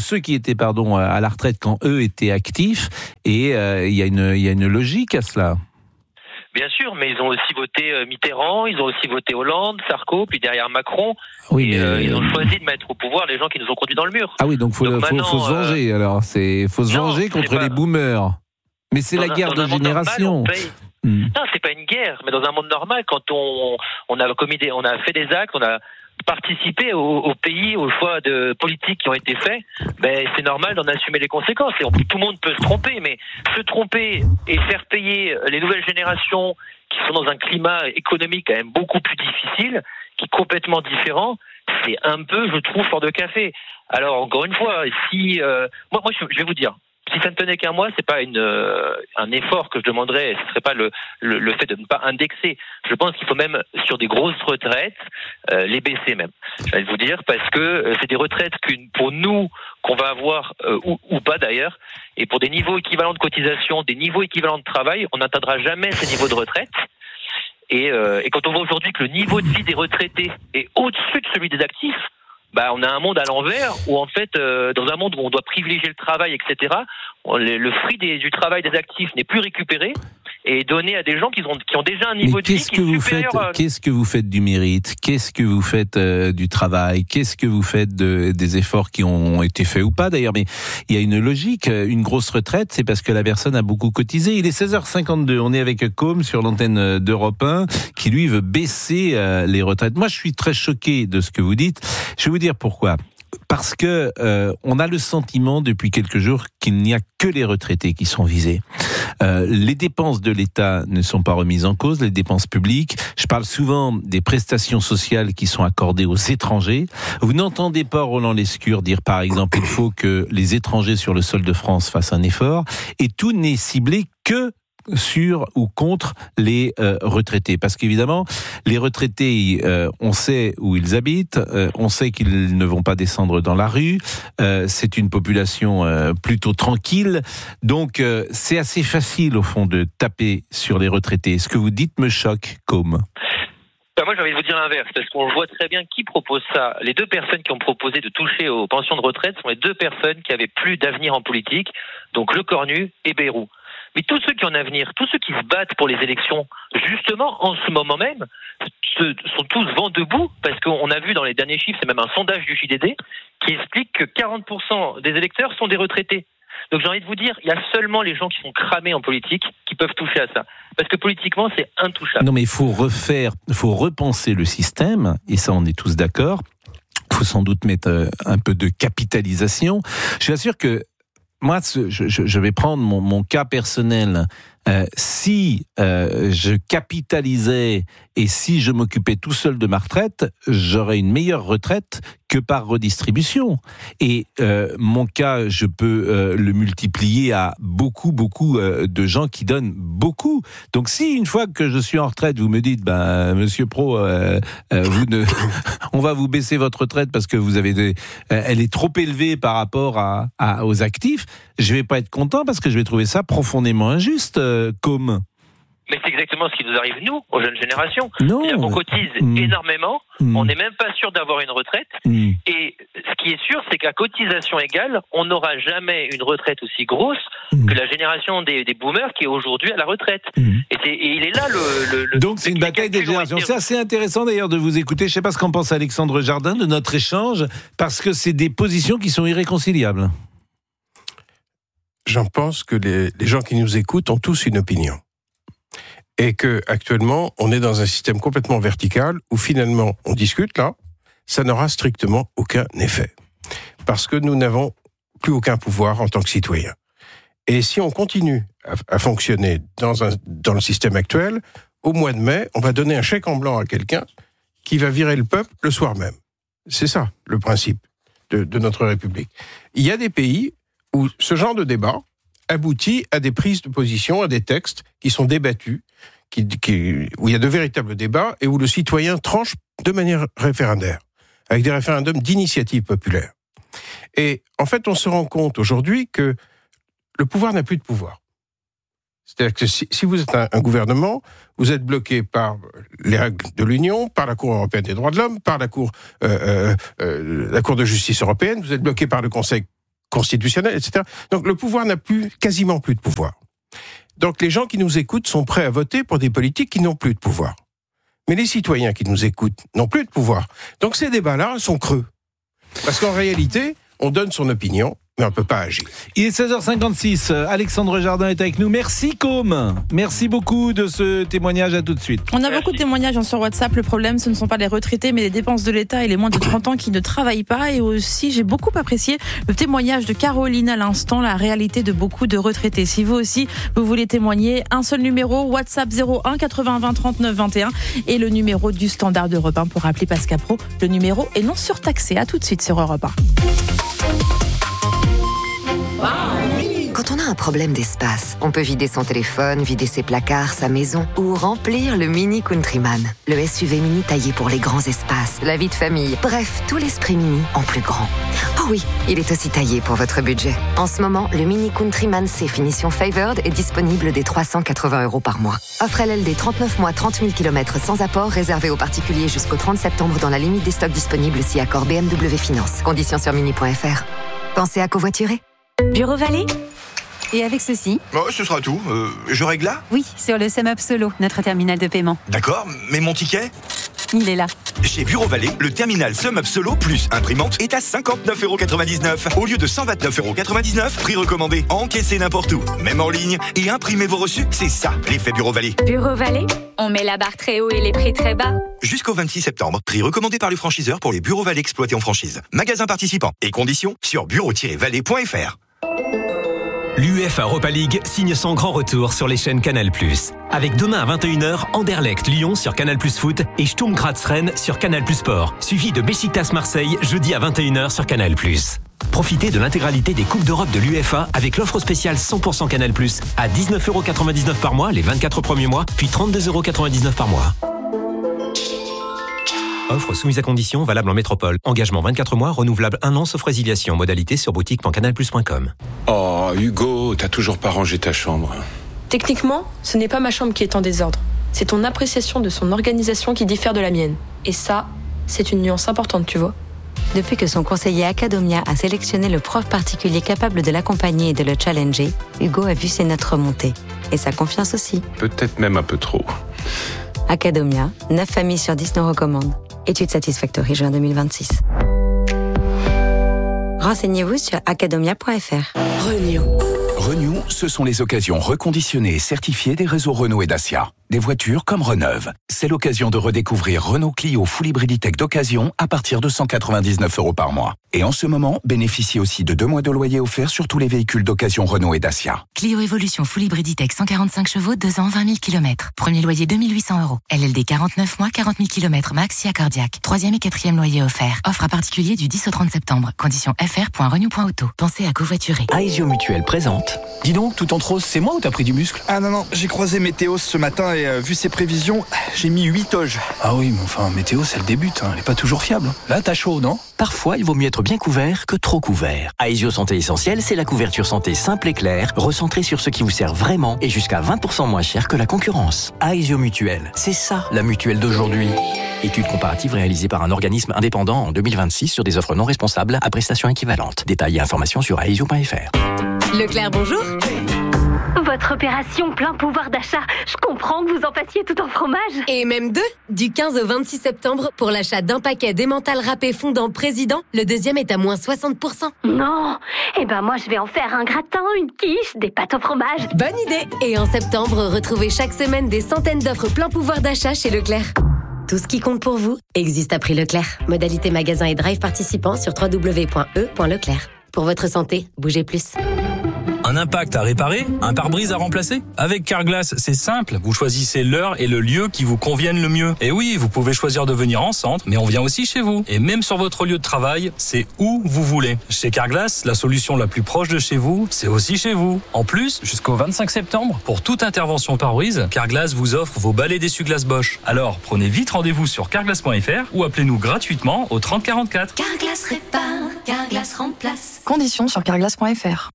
à la retraite quand eux étaient actifs. Et il y a une logique à cela. Bien sûr, mais ils ont aussi voté Mitterrand, ils ont aussi voté Hollande, Sarko, puis derrière Macron. Oui, ils ont choisi de mettre au pouvoir les gens qui nous ont conduits dans le mur. Ah oui, donc faut se venger. Alors, faut se venger contre les boomers. Mais c'est la guerre de génération. Non, c'est pas une guerre. Mais dans un monde normal, quand on a fait des actes, on a participé au pays, aux choix de politiques qui ont été faits, c'est normal d'en assumer les conséquences. Et tout le monde peut se tromper, mais se tromper et faire payer les nouvelles générations qui sont dans un climat économique quand même beaucoup plus difficile, qui est complètement différent, c'est un peu, je trouve, fort de café. Alors, encore une fois, si... moi, je vais vous dire, si ça ne tenait qu'à moi, c'est pas un effort que je demanderais. Ce serait pas le fait de ne pas indexer. Je pense qu'il faut même sur des grosses retraites les baisser même. J'allais vous dire parce que c'est des retraites pour nous qu'on va avoir ou pas d'ailleurs, et pour des niveaux équivalents de cotisation, des niveaux équivalents de travail, on n'atteindra jamais ces niveaux de retraite. Et quand on voit aujourd'hui que le niveau de vie des retraités est au-dessus de celui des actifs, on a un monde à l'envers où en fait, dans un monde où on doit privilégier le travail, etc., le fruit du travail des actifs n'est plus récupéré et donné à des gens qui ont déjà un niveau de vie qui est supérieur. Qu'est-ce que vous faites du mérite ? Qu'est-ce que vous faites du travail ? Qu'est-ce que vous faites des efforts qui ont été faits ou pas d'ailleurs ? Mais il y a une logique. Une grosse retraite, c'est parce que la personne a beaucoup cotisé. Il est 16h52. On est avec Com sur l'antenne d'Europe 1 qui lui veut baisser les retraites. Moi, je suis très choqué de ce que vous dites. Je vais vous dire pourquoi. Parce que on a le sentiment depuis quelques jours qu'il n'y a que les retraités qui sont visés. Les dépenses de l'État ne sont pas remises en cause, les dépenses publiques. Je parle souvent des prestations sociales qui sont accordées aux étrangers. Vous n'entendez pas Roland Lescure dire par exemple il faut que les étrangers sur le sol de France fassent un effort. Et tout n'est ciblé que sur ou contre les retraités. Parce qu'évidemment, les retraités, on sait où ils habitent, on sait qu'ils ne vont pas descendre dans la rue, c'est une population plutôt tranquille, donc c'est assez facile au fond de taper sur les retraités. Ce que vous dites me choque, Com. Moi, j'ai envie de vous dire l'inverse, parce qu'on voit très bien qui propose ça. Les deux personnes qui ont proposé de toucher aux pensions de retraite sont les deux personnes qui avaient plus d'avenir en politique, donc Lecornu et Bayrou. Mais tous ceux qui ont un avenir, tous ceux qui se battent pour les élections, justement, en ce moment même, sont tous vent debout, parce qu'on a vu dans les derniers chiffres, c'est même un sondage du JDD, qui explique que 40% des électeurs sont des retraités. Donc j'ai envie de vous dire, il y a seulement les gens qui sont cramés en politique qui peuvent toucher à ça. Parce que politiquement, c'est intouchable. Non mais il faut repenser le système, et ça on est tous d'accord. Il faut sans doute mettre un peu de capitalisation. Je suis sûr que moi, je vais prendre mon cas personnel. Si je capitalisais et si je m'occupais tout seul de ma retraite, j'aurais une meilleure retraite que par redistribution. Et mon cas, je peux le multiplier à beaucoup de gens qui donnent beaucoup. Donc si une fois que je suis en retraite, vous me dites, Monsieur Pro, on va vous baisser votre retraite parce que elle est trop élevée par rapport aux actifs, je vais pas être content parce que je vais trouver ça profondément injuste. Com. Mais c'est exactement ce qui nous arrive, nous, aux jeunes générations. Non. C'est-à-dire qu'on cotise énormément, on n'est même pas sûr d'avoir une retraite, et ce qui est sûr, c'est qu'à cotisation égale, on n'aura jamais une retraite aussi grosse que la génération des boomers qui est aujourd'hui à la retraite. Et il est là le Donc c'est une bataille des générations. C'est assez intéressant d'ailleurs de vous écouter. Je ne sais pas ce qu'en pense Alexandre Jardin de notre échange, parce que c'est des positions qui sont irréconciliables. J'en pense que les gens qui nous écoutent ont tous une opinion. Et que actuellement, on est dans un système complètement vertical où finalement, on discute là, ça n'aura strictement aucun effet. Parce que nous n'avons plus aucun pouvoir en tant que citoyens. Et si on continue à fonctionner dans le système actuel, au mois de mai, on va donner un chèque en blanc à quelqu'un qui va virer le peuple le soir même. C'est ça, le principe de notre République. Il y a des pays où ce genre de débat aboutit à des prises de position, à des textes qui sont débattus, où il y a de véritables débats et où le citoyen tranche de manière référendaire, avec des référendums d'initiative populaire. Et en fait, on se rend compte aujourd'hui que le pouvoir n'a plus de pouvoir. C'est-à-dire que si vous êtes un gouvernement, vous êtes bloqué par les règles de l'Union, par la Cour européenne des droits de l'homme, par la Cour de justice européenne, vous êtes bloqué par le Conseil constitutionnel, etc. Donc le pouvoir n'a quasiment plus de pouvoir. Donc les gens qui nous écoutent sont prêts à voter pour des politiques qui n'ont plus de pouvoir. Mais les citoyens qui nous écoutent n'ont plus de pouvoir. Donc ces débats-là sont creux. Parce qu'en réalité, on donne son opinion, mais on ne peut pas agir. Il est 16h56, Alexandre Jardin est avec nous. Merci Com, merci beaucoup de ce témoignage, à tout de suite. On a beaucoup de témoignages sur WhatsApp, le problème ce ne sont pas les retraités mais les dépenses de l'État et les moins de 30 ans qui ne travaillent pas. Et aussi j'ai beaucoup apprécié le témoignage de Caroline à l'instant, la réalité de beaucoup de retraités. Si vous aussi vous voulez témoigner, un seul numéro, WhatsApp 01 80 20 39 21 et le numéro du standard d'Europe 1 pour appeler Pascal Pro. Le numéro est non surtaxé, à tout de suite sur Europe 1. Quand on a un problème d'espace, on peut vider son téléphone, vider ses placards, sa maison ou remplir le Mini Countryman. Le SUV mini taillé pour les grands espaces, la vie de famille, bref, tout l'esprit mini en plus grand. Oh oui, il est aussi taillé pour votre budget. En ce moment, le Mini Countryman C finition Favored est disponible dès 380 € par mois. Offre LLD 39 mois, 30 000 km sans apport, réservé aux particuliers jusqu'au 30 septembre dans la limite des stocks disponibles si accord BMW Finance. Conditions sur mini.fr. Pensez à covoiturer. Bureau Vallée. Et avec ceci ? Ce sera tout. Je règle là ? Oui, sur le SumUp Solo, notre terminal de paiement. D'accord, mais mon ticket ? Il est là. Chez Bureau Vallée, le terminal SumUp Solo plus imprimante est à 59,99 € au lieu de 129,99 €. Prix recommandé, encaissez n'importe où, même en ligne, et imprimez vos reçus. C'est ça, l'effet Bureau Vallée. Bureau Vallée, on met la barre très haut et les prix très bas. Jusqu'au 26 septembre, prix recommandé par les franchiseurs pour les Bureau Vallée exploités en franchise. Magasins participants et conditions sur bureau-vallée.fr. L'UEFA Europa League signe son grand retour sur les chaînes Canal+. Avec demain à 21h, Anderlecht Lyon sur Canal+ Foot et Sturm Graz Rennes sur Canal+ Sport, suivi de Beşiktaş Marseille jeudi à 21h sur Canal+. Profitez de l'intégralité des Coupes d'Europe de l'UEFA avec l'offre spéciale 100% Canal+, à 19,99 € par mois les 24 premiers mois, puis 32,99 € par mois. Offre soumise à conditions, valable en métropole. Engagement 24 mois, renouvelable 1 an sauf résiliation. Modalité sur boutique.canalplus.com. Oh, Hugo, t'as toujours pas rangé ta chambre. Techniquement, ce n'est pas ma chambre qui est en désordre. C'est ton appréciation de son organisation qui diffère de la mienne. Et ça, c'est une nuance importante, tu vois. Depuis que son conseiller Academia a sélectionné le prof particulier capable de l'accompagner et de le challenger, Hugo a vu ses notes remonter. Et sa confiance aussi. Peut-être même un peu trop. Academia, 9 familles sur 10 nous recommandent. Étude Satisfactory juin 2026. Renseignez-vous sur academia.fr. Renew, ce sont les occasions reconditionnées et certifiées des réseaux Renault et Dacia. Des voitures comme Reneuve. C'est l'occasion de redécouvrir Renault Clio Full Hybrid Tech d'occasion à partir de 199 € par mois. Et en ce moment, bénéficiez aussi de 2 mois de loyer offert sur tous les véhicules d'occasion Renault et Dacia. Clio Evolution Full Hybrid Tech 145 chevaux, 2 ans, 20 000 km. Premier loyer 2 800 €. LLD 49 mois, 40 000 km max, si cardiaque. 3e et 4e loyer offert. Offre à particulier du 10 au 30 septembre. Conditions fr.renew.auto. Pensez à covoiturer. Aesio Mutuelle présente. Dis donc, tout en rose, c'est moi ou t'as pris du muscle ? Ah non, j'ai croisé Météos ce matin et vu ses prévisions, j'ai mis 8 toges. Ah oui, mais enfin, Météo, c'est le début, elle est pas toujours fiable. Là, t'as chaud, non ? Parfois, il vaut mieux être bien couvert que trop couvert. Aesio Santé Essentielle, c'est la couverture santé simple et claire, recentrée sur ce qui vous sert vraiment et jusqu'à 20% moins cher que la concurrence. Aesio Mutuelle, c'est ça, la mutuelle d'aujourd'hui. Étude comparative réalisée par un organisme indépendant en 2026 sur des offres non responsables à prestations équivalentes. Détails et informations sur aesio.fr. Leclerc, bonjour. Votre opération plein pouvoir d'achat, je comprends que vous en fassiez tout en fromage. Et même 2, du 15 au 26 septembre, pour l'achat d'un paquet d'emmental râpé fondant Président, le deuxième est à moins 60%. Non, moi je vais en faire un gratin, une quiche, des pâtes au fromage. Bonne idée. Et en septembre, retrouvez chaque semaine des centaines d'offres plein pouvoir d'achat chez Leclerc. Tout ce qui compte pour vous existe à prix Leclerc. Modalité magasin et drive participants sur www.e.leclerc. Pour votre santé, bougez plus. Un impact à réparer? Un pare-brise à remplacer? Avec Carglass, c'est simple. Vous choisissez l'heure et le lieu qui vous conviennent le mieux. Et oui, vous pouvez choisir de venir en centre, mais on vient aussi chez vous. Et même sur votre lieu de travail, c'est où vous voulez. Chez Carglass, la solution la plus proche de chez vous, c'est aussi chez vous. En plus, jusqu'au 25 septembre, pour toute intervention pare-brise, Carglass vous offre vos balais d'essuie-glace Bosch. Alors, prenez vite rendez-vous sur carglass.fr ou appelez-nous gratuitement au 30 44. Carglass répare, Carglass remplace. Conditions sur carglass.fr.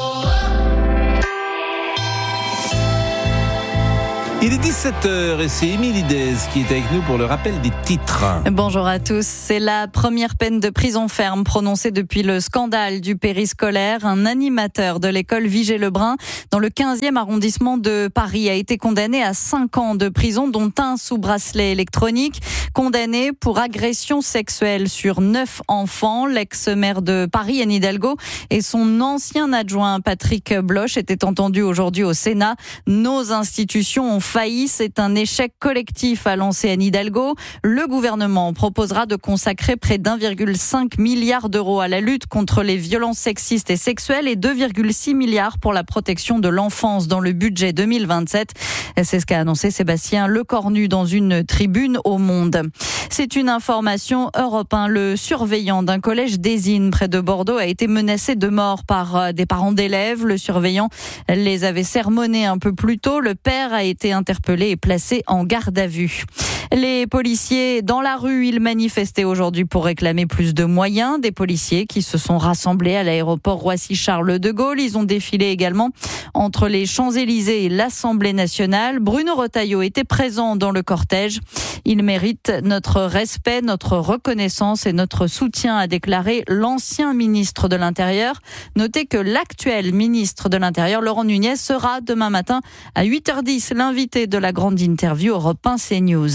Il est 17h et c'est Émilie Dez qui est avec nous pour le rappel des titres. Bonjour à tous. C'est la première peine de prison ferme prononcée depuis le scandale du périscolaire. Un animateur de l'école Vigée-Lebrun dans le 15e arrondissement de Paris a été condamné à 5 ans de prison, dont un sous bracelet électronique. Condamné pour agression sexuelle sur 9 enfants. L'ex-maire de Paris, Anne Hidalgo, et son ancien adjoint Patrick Bloch étaient entendus aujourd'hui au Sénat. Nos institutions ont failli, c'est un échec collectif, a lancé Anne Hidalgo. Le gouvernement proposera de consacrer près d'1,5 milliard d'euros à la lutte contre les violences sexistes et sexuelles et 2,6 milliards pour la protection de l'enfance dans le budget 2027. C'est ce qu'a annoncé Sébastien Lecornu dans une tribune au Monde. C'est une information Europe 1. Le surveillant d'un collège d'Ésine près de Bordeaux a été menacé de mort par des parents d'élèves. Le surveillant les avait sermonnés un peu plus tôt. Le père a été interpellé et placé en garde à vue. Les policiers dans la rue, ils manifestaient aujourd'hui pour réclamer plus de moyens. Des policiers qui se sont rassemblés à l'aéroport Roissy-Charles de Gaulle. Ils ont défilé également entre les Champs-Élysées et l'Assemblée nationale. Bruno Retailleau était présent dans le cortège. Il mérite notre respect, notre reconnaissance et notre soutien, a déclaré l'ancien ministre de l'Intérieur. Notez que l'actuel ministre de l'Intérieur, Laurent Nunez, sera demain matin à 8h10 l'invité de la grande interview Europe 1 CNews.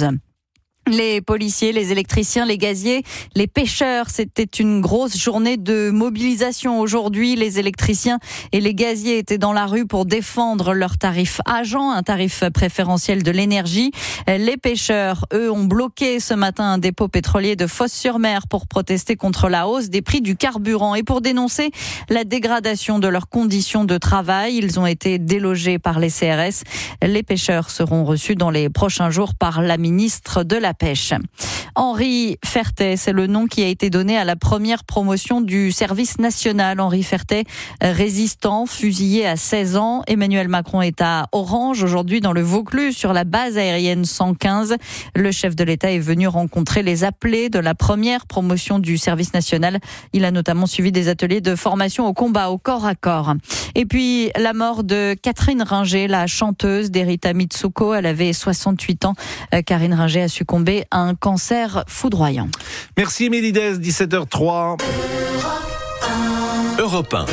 Les policiers, les électriciens, les gaziers, les pêcheurs, c'était une grosse journée de mobilisation aujourd'hui. Les électriciens et les gaziers étaient dans la rue pour défendre leur tarif agent, un tarif préférentiel de l'énergie. Les pêcheurs, eux, ont bloqué ce matin un dépôt pétrolier de Fos-sur-Mer pour protester contre la hausse des prix du carburant et pour dénoncer la dégradation de leurs conditions de travail. Ils ont été délogés par les CRS. Les pêcheurs seront reçus dans les prochains jours par la ministre de la Pêche. Henri Fertet, c'est le nom qui a été donné à la première promotion du service national. Henri Fertet, résistant, fusillé à 16 ans. Emmanuel Macron est à Orange aujourd'hui dans le Vaucluse sur la base aérienne 115. Le chef de l'État est venu rencontrer les appelés de la première promotion du service national. Il a notamment suivi des ateliers de formation au combat au corps à corps. Et puis la mort de Catherine Ringer, la chanteuse d'Erita Mitsuko. Elle avait 68 ans. Karine Ringer a succombé à un cancer foudroyant. Merci Émilie Dez, 17h03. Europe 1.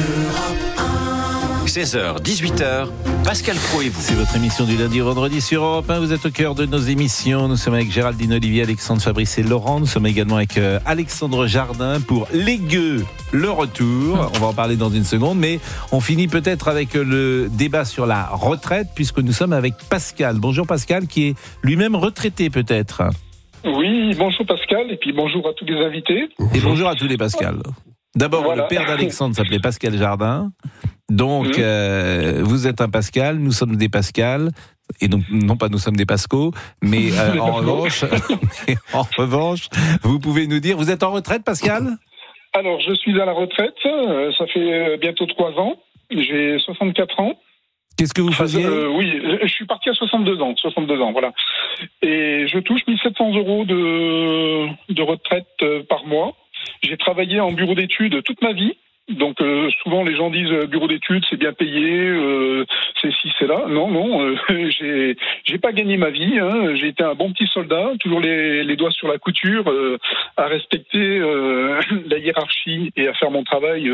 16h, 18h, Pascal Pro et vous. C'est votre émission du lundi au vendredi sur Europe 1. Vous êtes au cœur de nos émissions. Nous sommes avec Géraldine Olivier, Alexandre Fabrice et Laurent. Nous sommes également avec Alexandre Jardin pour Les Gueux, le retour. On va en parler dans une seconde, mais on finit peut-être avec le débat sur la retraite puisque nous sommes avec Pascal. Bonjour Pascal, qui est lui-même retraité peut-être. Oui, bonjour Pascal, et puis bonjour à tous les invités. Et bonjour à tous les Pascal. D'abord, voilà. Le père d'Alexandre s'appelait Pascal Jardin. Donc, vous êtes un Pascal, nous sommes des Pascal. Et donc, non pas nous sommes des Pascaux, mais en revanche, vous pouvez nous dire, vous êtes en retraite Pascal ? Alors, je suis à la retraite, ça fait bientôt 3 ans, j'ai 64 ans. Qu'est-ce que vous faisiez ? Oui, je suis parti à 62 ans, voilà. Et je touche 1 700 € de retraite par mois. J'ai travaillé en bureau d'études toute ma vie. Donc souvent les gens disent bureau d'études c'est bien payé, c'est ci c'est là. Non, j'ai pas gagné ma vie. Hein. J'ai été un bon petit soldat, toujours les doigts sur la couture, à respecter la hiérarchie et à faire mon travail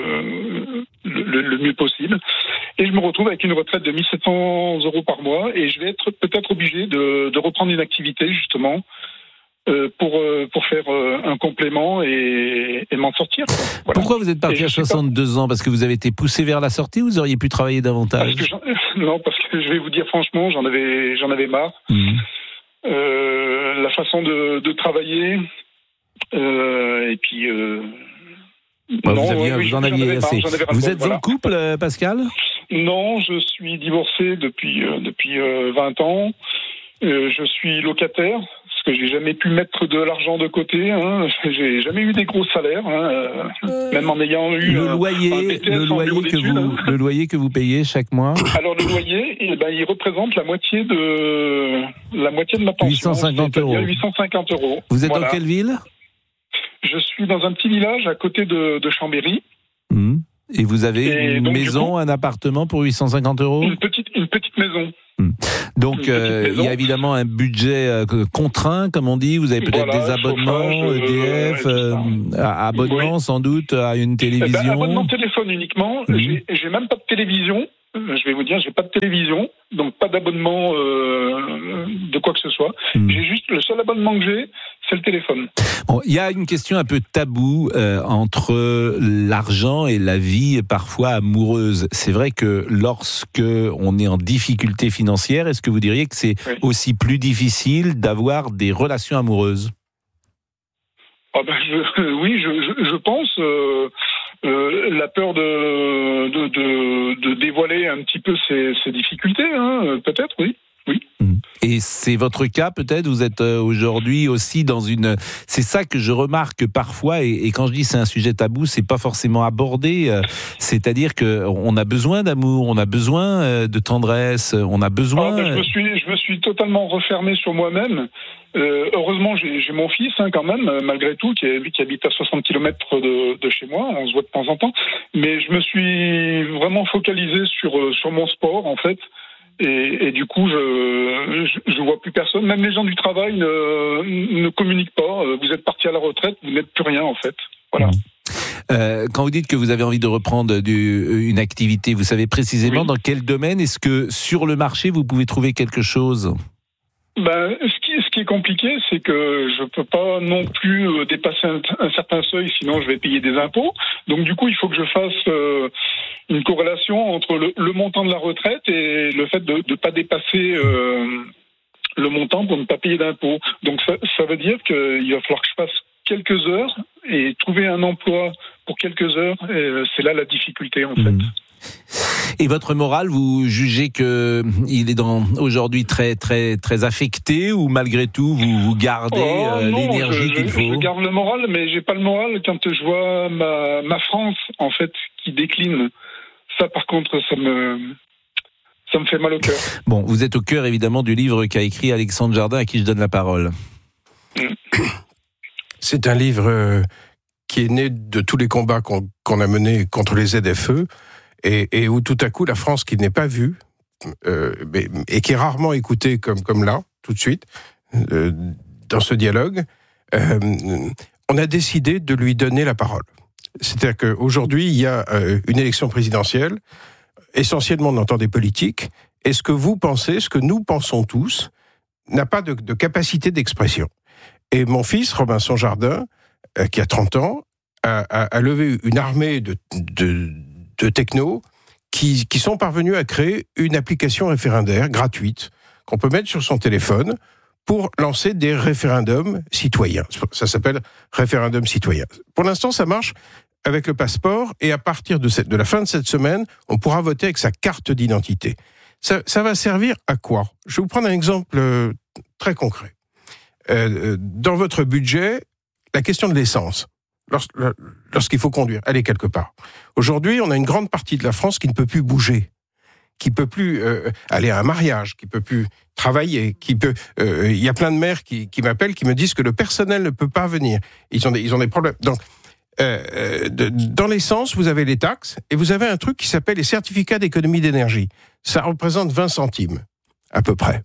le mieux possible. Et je me retrouve avec une retraite de 1 700 € par mois et je vais être peut-être obligé de reprendre une activité justement. Pour faire un complément et m'en sortir. Voilà. Pourquoi vous êtes parti à 62 ans ? Parce que vous avez été poussé vers la sortie ou vous auriez pu travailler davantage ? Parce que je vais vous dire franchement, j'en avais marre. La façon de travailler et puis Non, vous en aviez assez. Vous êtes en couple, Pascal ? Non, je suis divorcé depuis 20 ans. Je suis locataire, parce que j'ai jamais pu mettre de l'argent de côté. Hein. J'ai jamais eu des gros salaires, même en ayant eu le loyer que vous payez chaque mois. Alors le loyer, il représente la moitié de ma pension. 850 euros. 850 euros. Vous êtes dans quelle ville ? Je suis dans un petit village à côté de Chambéry. Et vous avez une maison, un appartement pour 850 euros ? Une petite maison. Donc, il y a évidemment un budget contraint, comme on dit. Vous avez peut-être des abonnements, EDF, abonnements sans doute à une télévision. Abonnement téléphone uniquement. J'ai même pas de télévision. Je vais vous dire, j'ai pas de télévision, donc pas d'abonnement de quoi que ce soit. J'ai juste le seul abonnement que j'ai, c'est le téléphone. Bon, il y a une question un peu taboue entre l'argent et la vie parfois amoureuse. C'est vrai que lorsque on est en difficulté financière, est-ce que vous diriez que c'est aussi plus difficile d'avoir des relations amoureuses ? Je pense. La peur de dévoiler un petit peu ses difficultés, peut-être, oui. Et c'est votre cas peut-être ? Vous êtes aujourd'hui aussi dans une... C'est ça que je remarque parfois, et quand je dis c'est un sujet tabou, c'est pas forcément abordé, c'est-à-dire qu'on a besoin d'amour, on a besoin de tendresse, on a besoin... Je me suis totalement refermé sur moi-même. Heureusement, j'ai mon fils quand même, malgré tout, qui habite à 60 km de chez moi, on se voit de temps en temps, mais je me suis vraiment focalisé sur mon sport en fait. Et du coup, je vois plus personne. Même les gens du travail ne communiquent pas. Vous êtes parti à la retraite, vous n'êtes plus rien en fait. Voilà. Quand vous dites que vous avez envie de reprendre une activité, vous savez précisément dans quel domaine ? Est-ce que sur le marché, vous pouvez trouver quelque chose ? Ce qui est compliqué, c'est que je peux pas non plus dépasser un certain seuil, sinon je vais payer des impôts. Donc du coup, il faut que je fasse une corrélation entre le montant de la retraite et le fait de ne pas dépasser le montant pour ne pas payer d'impôts. Donc ça veut dire qu'il va falloir que je fasse quelques heures et trouver un emploi pour quelques heures. Et c'est là la difficulté en fait. Et votre morale, vous jugez que il est aujourd'hui très très très affecté, ou malgré tout vous gardez l'énergie qu'il faut ? Je garde le moral, mais j'ai pas le moral quand je vois ma France en fait qui décline. Ça par contre, ça me fait mal au cœur. Bon, vous êtes au cœur évidemment du livre qu'a écrit Alexandre Jardin, à qui je donne la parole. C'est un livre qui est né de tous les combats qu'on a menés contre les ZFE. Et où tout à coup, la France qui n'est pas vue, et qui est rarement écoutée comme là, tout de suite, dans ce dialogue, on a décidé de lui donner la parole. C'est-à-dire qu'aujourd'hui, il y a une élection présidentielle, essentiellement on entend des politiques, et ce que vous pensez, ce que nous pensons tous, n'a pas de capacité d'expression. Et mon fils, Robinson Jardin, qui a 30 ans, a levé une armée de technos qui sont parvenus à créer une application référendaire gratuite qu'on peut mettre sur son téléphone pour lancer des référendums citoyens. Ça s'appelle référendum citoyen. Pour l'instant, ça marche avec le passeport, et à partir de la fin de cette semaine, on pourra voter avec sa carte d'identité. Ça va servir à quoi ? Je vais vous prendre un exemple très concret. Dans votre budget, la question de l'essence. Lorsqu'il faut conduire, aller quelque part. Aujourd'hui, on a une grande partie de la France qui ne peut plus bouger, qui peut plus aller à un mariage, qui peut plus travailler, il y a plein de maires qui m'appellent, qui me disent que le personnel ne peut pas venir. Ils ont des problèmes. Donc, dans l'essence, vous avez les taxes, et vous avez un truc qui s'appelle les certificats d'économie d'énergie. Ça représente 20 centimes, à peu près.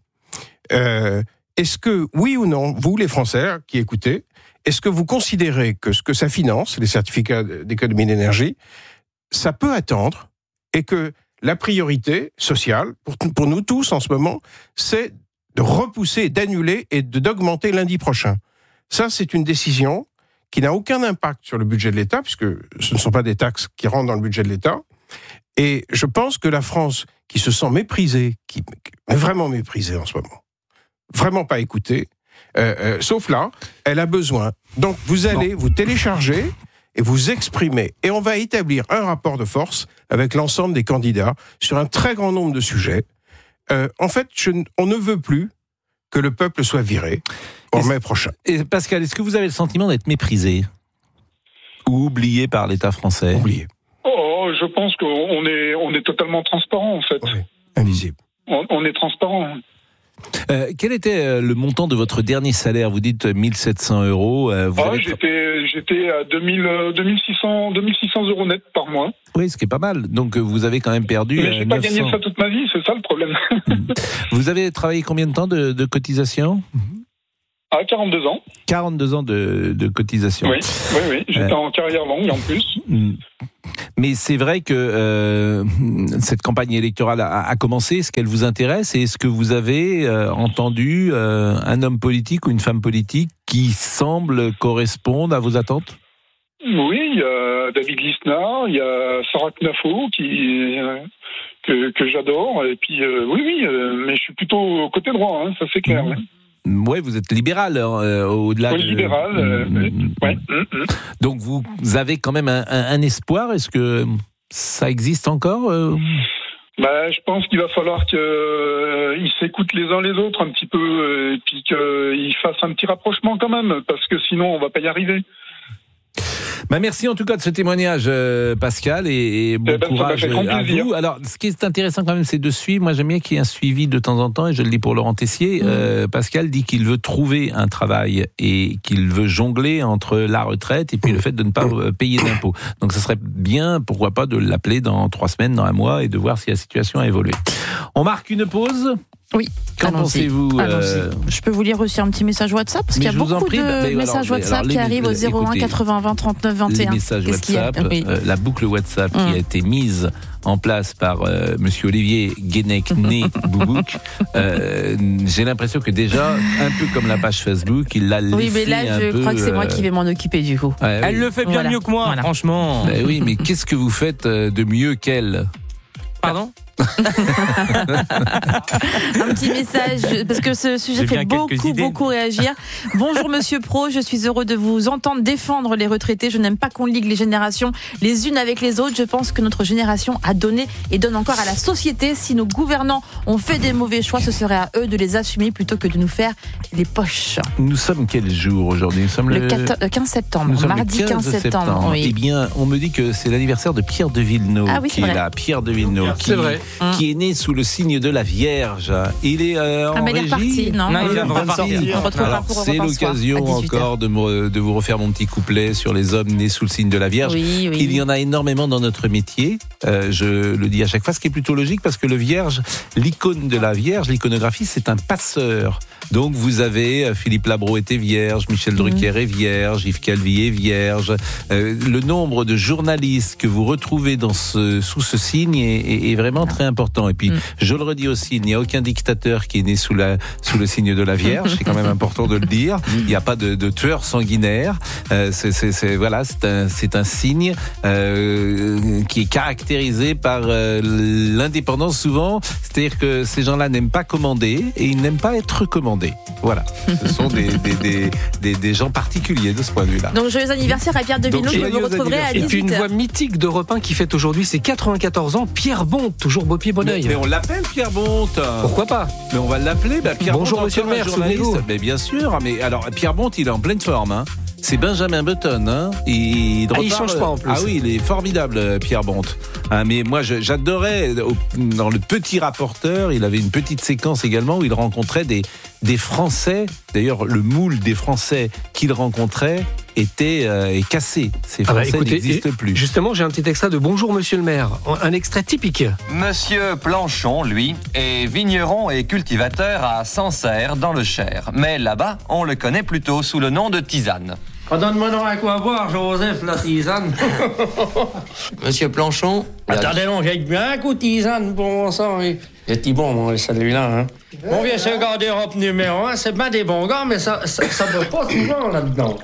Est-ce que, oui ou non, vous les Français qui écoutez, est-ce que vous considérez que ce que ça finance, les certificats d'économie d'énergie, ça peut attendre, et que la priorité sociale, pour nous tous en ce moment, c'est de repousser, d'annuler et d'augmenter lundi prochain. Ça, c'est une décision qui n'a aucun impact sur le budget de l'État, puisque ce ne sont pas des taxes qui rentrent dans le budget de l'État. Et je pense que la France, qui se sent méprisée, qui est vraiment méprisée en ce moment, vraiment pas écoutée, sauf là, elle a besoin. Donc vous allez vous télécharger et vous exprimer. Et on va établir un rapport de force avec l'ensemble des candidats sur un très grand nombre de sujets. En fait, on ne veut plus que le peuple soit viré en mai prochain. Et Pascal, est-ce que vous avez le sentiment d'être méprisé ou oublié par l'État français ? Oublié. Oh, je pense qu'on est totalement transparent, en fait. Oui, invisible. On est transparent. Quel était le montant de votre dernier salaire ? Vous dites 1 700 euros. J'étais à 2600 euros net par mois. Oui, ce qui est pas mal. Donc vous avez quand même perdu. Mais je n'ai pas gagné ça toute ma vie, c'est ça le problème. Vous avez travaillé combien de temps de cotisation ? 42 ans. 42 ans de cotisation. Oui. J'étais en carrière longue en plus. Mais c'est vrai que cette campagne électorale a commencé. Est-ce qu'elle vous intéresse ? Et est-ce que vous avez entendu un homme politique ou une femme politique qui semble correspondre à vos attentes ? Oui, il y a David Lisnard, il y a Sarah Knafo que j'adore. Et puis mais je suis plutôt côté droit, hein, ça c'est clair. Ouais, vous êtes libéral au-delà. Oui, libéral. Ouais. Donc vous avez quand même un espoir. Est-ce que ça existe encore Je pense qu'il va falloir qu'ils s'écoutent les uns les autres un petit peu et puis qu'ils fassent un petit rapprochement quand même, parce que sinon on va pas y arriver. Merci en tout cas de ce témoignage, Pascal, et bon courage à vous. Alors, ce qui est intéressant quand même, c'est de suivre. Moi, j'aime bien qu'il y ait un suivi de temps en temps, et je le dis pour Laurent Tessier. Pascal dit qu'il veut trouver un travail et qu'il veut jongler entre la retraite et puis le fait de ne pas payer d'impôts. Donc, ça serait bien, pourquoi pas, de l'appeler dans 3 semaines, dans un mois, et de voir si la situation a évolué. On marque une pause. Oui. Qu'en pensez-vous Je peux vous lire aussi un petit message WhatsApp, parce qu'il y a beaucoup de messages WhatsApp qui arrivent au 01 80 20 39 21. Les messages WhatsApp, la boucle WhatsApp qui a été mise en place par monsieur Olivier Guénec, né Boubouk. J'ai l'impression que déjà, un peu comme la page Facebook, il l'a laissé. Oui, mais là, je crois que c'est moi qui vais m'en occuper du coup. Elle le fait bien mieux que moi, franchement. Oui, mais qu'est-ce que vous faites de mieux qu'elle ? Pardon ? Un petit message, parce que ce sujet fait beaucoup réagir. Bonjour Monsieur Pro, je suis heureux de vous entendre défendre les retraités. Je n'aime pas qu'on ligue les générations les unes avec les autres. Je pense que notre génération a donné et donne encore à la société. Si nos gouvernants ont fait des mauvais choix, ce serait à eux de les assumer plutôt que de nous faire les poches. Nous sommes quel jour aujourd'hui ? Nous sommes le 15 septembre, mardi 15 septembre. Oui. Eh bien, on me dit que c'est l'anniversaire de Pierre de Villeneuve qui est là. Pierre de Villeneuve, qui est né sous le signe de la Vierge. Il est en régie. Il est reparti, non, il vient de repartir. Alors, c'est l'occasion encore de vous refaire mon petit couplet sur les hommes nés sous le signe de la Vierge. Il y en a énormément dans notre métier. Je le dis à chaque fois, ce qui est plutôt logique, parce que le Vierge, l'icône de la Vierge, l'iconographie, c'est un passeur. Donc vous avez Philippe Labro était vierge, Michel Drucker est vierge, Yves Calvi est vierge. Le nombre de journalistes que vous retrouvez sous ce signe est vraiment très important. Et puis, je le redis aussi, il n'y a aucun dictateur qui est né sous le signe de la Vierge. C'est quand même important de le dire. Il n'y a pas de tueur sanguinaire. C'est un signe qui est caractérisé par l'indépendance souvent. C'est-à-dire que ces gens-là n'aiment pas commander et ils n'aiment pas être recommandés. Voilà. Ce sont des gens particuliers de ce point de vue-là. Donc, joyeux anniversaire à Pierre de Villeneuve. Je vous retrouverai à 18h. Et puis, une voix mythique d'Europe 1 qui fête aujourd'hui ses 94 ans, Pierre Bonte, toujours beau pied, bon oeil. Mais on l'appelle Pierre Bonte. Pourquoi pas ? Mais on va l'appeler. Pierre Bonjour, Bonte, monsieur le maire, souvenez-vous. Mais bien sûr. Mais alors, Pierre Bonte, il est en pleine forme, hein. C'est Benjamin Button, hein. Il change pas en plus. Ah oui, il est formidable, Pierre Bonte. Mais moi, j'adorais dans le Petit Rapporteur, il avait une petite séquence également où il rencontrait des Français. D'ailleurs, le moule des Français qu'il rencontrait est cassé. Ces Français n'existent plus. Justement, j'ai un petit extrait de Bonjour Monsieur le maire, un extrait typique. Monsieur Planchon, lui, est vigneron et cultivateur à Sancerre dans le Cher. Mais là-bas, on le connaît plutôt sous le nom de Tisane. Donne-moi donc à quoi boire, Joseph, la tisane. Monsieur Planchon... Attendez, non, j'ai bien un coup de tisane pour mon sang. Il est bon, moi, celui-là. Hein. Bon, bien, c'est le gars d'Europe numéro 1. C'est bien des bons gars, mais ça ne va pas souvent là-dedans.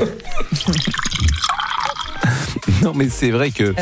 Non, mais c'est vrai que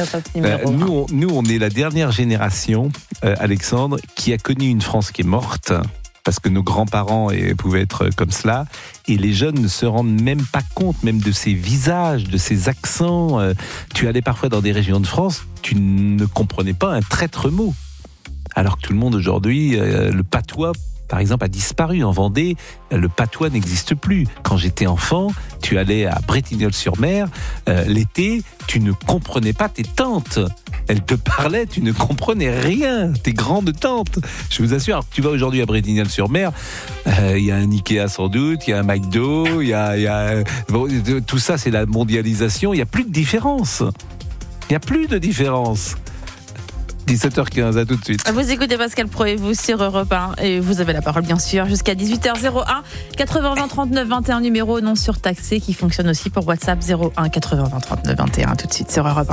nous, on est la dernière génération, Alexandre, qui a connu une France qui est morte. parce que nos grands-parents pouvaient être comme cela, et les jeunes ne se rendent même pas compte, même de ces visages, de ces accents. Tu allais parfois dans des régions de France, tu ne comprenais pas un traître mot. Alors que tout le monde aujourd'hui, le patois, par exemple, a disparu. En Vendée, le patois n'existe plus. Quand j'étais enfant, tu allais à Bretignolles-sur-Mer, l'été, tu ne comprenais pas tes tantes. Elles te parlaient, tu ne comprenais rien. Tes grandes tantes. Je vous assure, alors que tu vas aujourd'hui à Bretignolles-sur-Mer, il y a un Ikea sans doute, il y a un McDo, il y a bon, tout ça, c'est la mondialisation. Il n'y a plus de différence. Il n'y a plus de différence. 17h15, à tout de suite. Vous écoutez Pascal Pro et vous sur Europe 1 et vous avez la parole bien sûr jusqu'à 18h01 80 20 39 21 numéro non surtaxé qui fonctionne aussi pour WhatsApp 01 80 20 39 21 tout de suite sur Europe 1.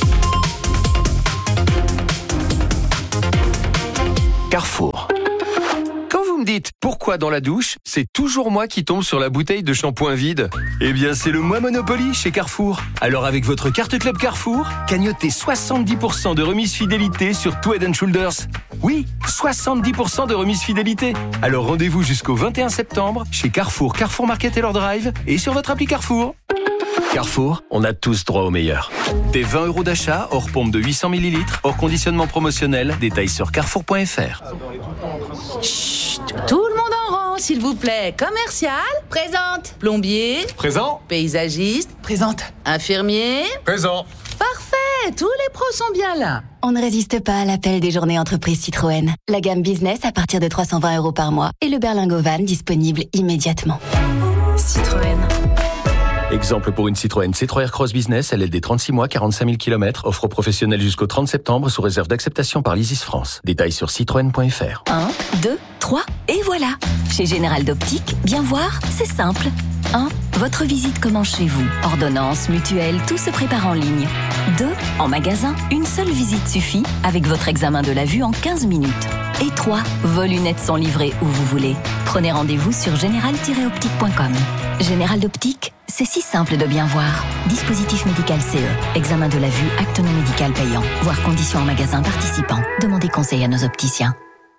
Carrefour. Quand vous me dites pourquoi dans la douche, c'est toujours moi qui tombe sur la bouteille de shampoing vide. Eh bien, c'est le mois Monopoly chez Carrefour. Alors, avec votre carte Club Carrefour, cagnotez 70% de remise fidélité sur tout Head & Shoulders. Oui, 70% de remise fidélité. Alors, rendez-vous jusqu'au 21 septembre chez Carrefour, Carrefour Market Taylor Drive et sur votre appli Carrefour. Carrefour, on a tous droit au meilleur. Des 20 € d'achat, hors pompe de 800 ml, hors conditionnement promotionnel. Détails sur carrefour.fr. Chut, tout le monde en rang, s'il vous plaît. Commercial, présente. Plombier, présent. Paysagiste, présente. Infirmier, présent. Parfait, tous les pros sont bien là. On ne résiste pas à l'appel des journées entreprises Citroën. La gamme business à partir de 320 € par mois et le berlingot van disponible immédiatement. Citroën. Exemple pour une Citroën C3 Aircross Business, LLD 36 mois, 45 000 km, offre professionnelle jusqu'au 30 septembre sous réserve d'acceptation par l'Isis France. Détails sur citroën.fr. 1, 2, 3, et voilà. Chez Général d'Optique, bien voir, c'est simple. 1. Votre visite commence chez vous. Ordonnance, mutuelle, tout se prépare en ligne. 2. En magasin, une seule visite suffit avec votre examen de la vue en 15 minutes. Et 3. Vos lunettes sont livrées où vous voulez. Prenez rendez-vous sur général-optique.com. Général d'Optique, c'est si simple de bien voir. Dispositif médical CE. Examen de la vue, acte non médical payant. Voir conditions en magasin participant. Demandez conseil à nos opticiens.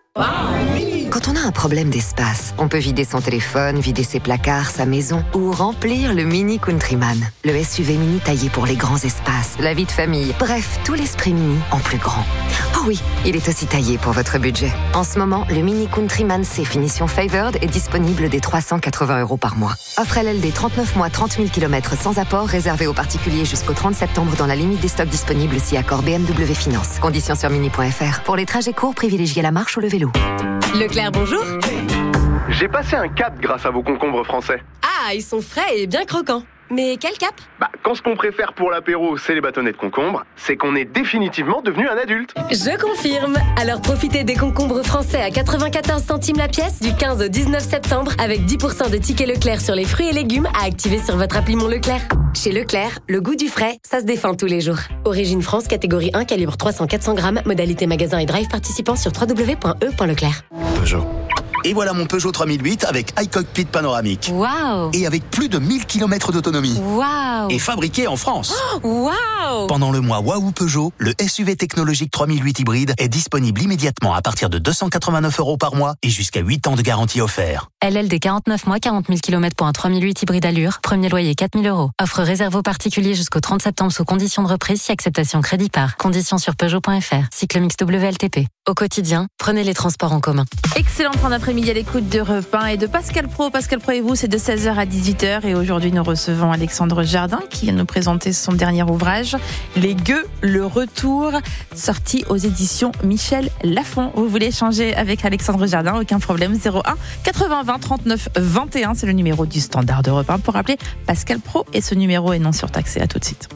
Quand on a un problème d'espace, on peut vider son téléphone, vider ses placards, sa maison ou remplir le Mini Countryman. Le SUV mini taillé pour les grands espaces, la vie de famille, bref, tout l'esprit mini en plus grand. Oh oui, il est aussi taillé pour votre budget. En ce moment, le Mini Countryman C finition Favored est disponible dès 380 € par mois. Offre LLD 39 mois, 30 000 km sans apport, réservé aux particuliers jusqu'au 30 septembre dans la limite des stocks disponibles si accord BMW Finance. Conditions sur mini.fr. Pour les trajets courts, privilégiez la marche ou le vélo. Leclerc, bonjour. J'ai passé un cap grâce à vos concombres français. Ah, ils sont frais et bien croquants. Mais quel cap ? Quand ce qu'on préfère pour l'apéro, c'est les bâtonnets de concombre, c'est qu'on est définitivement devenu un adulte. Je confirme. Alors profitez des concombres français à 94 centimes la pièce du 15 au 19 septembre avec 10% de tickets Leclerc sur les fruits et légumes à activer sur votre appli Mon Leclerc. Chez Leclerc, le goût du frais, ça se défend tous les jours. Origine France, catégorie 1, calibre 300-400 grammes, modalité magasin et drive participant sur www.e.leclerc. Peugeot. Et voilà mon Peugeot 3008 avec iCockpit panoramique. Waouh! Et avec plus de 1000 km d'autonomie. Waouh! Et fabriqué en France. Waouh! Pendant le mois Waouh Peugeot, le SUV technologique 3008 hybride est disponible immédiatement à partir de 289 € par mois et jusqu'à 8 ans de garantie offert. LLD 49 mois, 40 000 km pour un 3008 hybride allure. Premier loyer 4 000 €. Offre réservée aux particuliers jusqu'au 30 septembre sous condition de reprise si acceptation crédit par. Conditions sur Peugeot.fr. Cycle mix WLTP. Au quotidien, prenez les transports en commun. Excellente fin d'après-midi à l'écoute d'Europe 1 et de Pascal Pro. Pascal Pro et vous, c'est de 16h à 18h. Et aujourd'hui, nous recevons Alexandre Jardin qui vient nous présenter son dernier ouvrage, Les Gueux, le retour, sorti aux éditions Michel Lafon. Vous voulez échanger avec Alexandre Jardin? Aucun problème. 01 80 20 39 21. C'est le numéro du standard d'Europe 1 pour appeler Pascal Pro. Et ce numéro est non surtaxé. À tout de suite.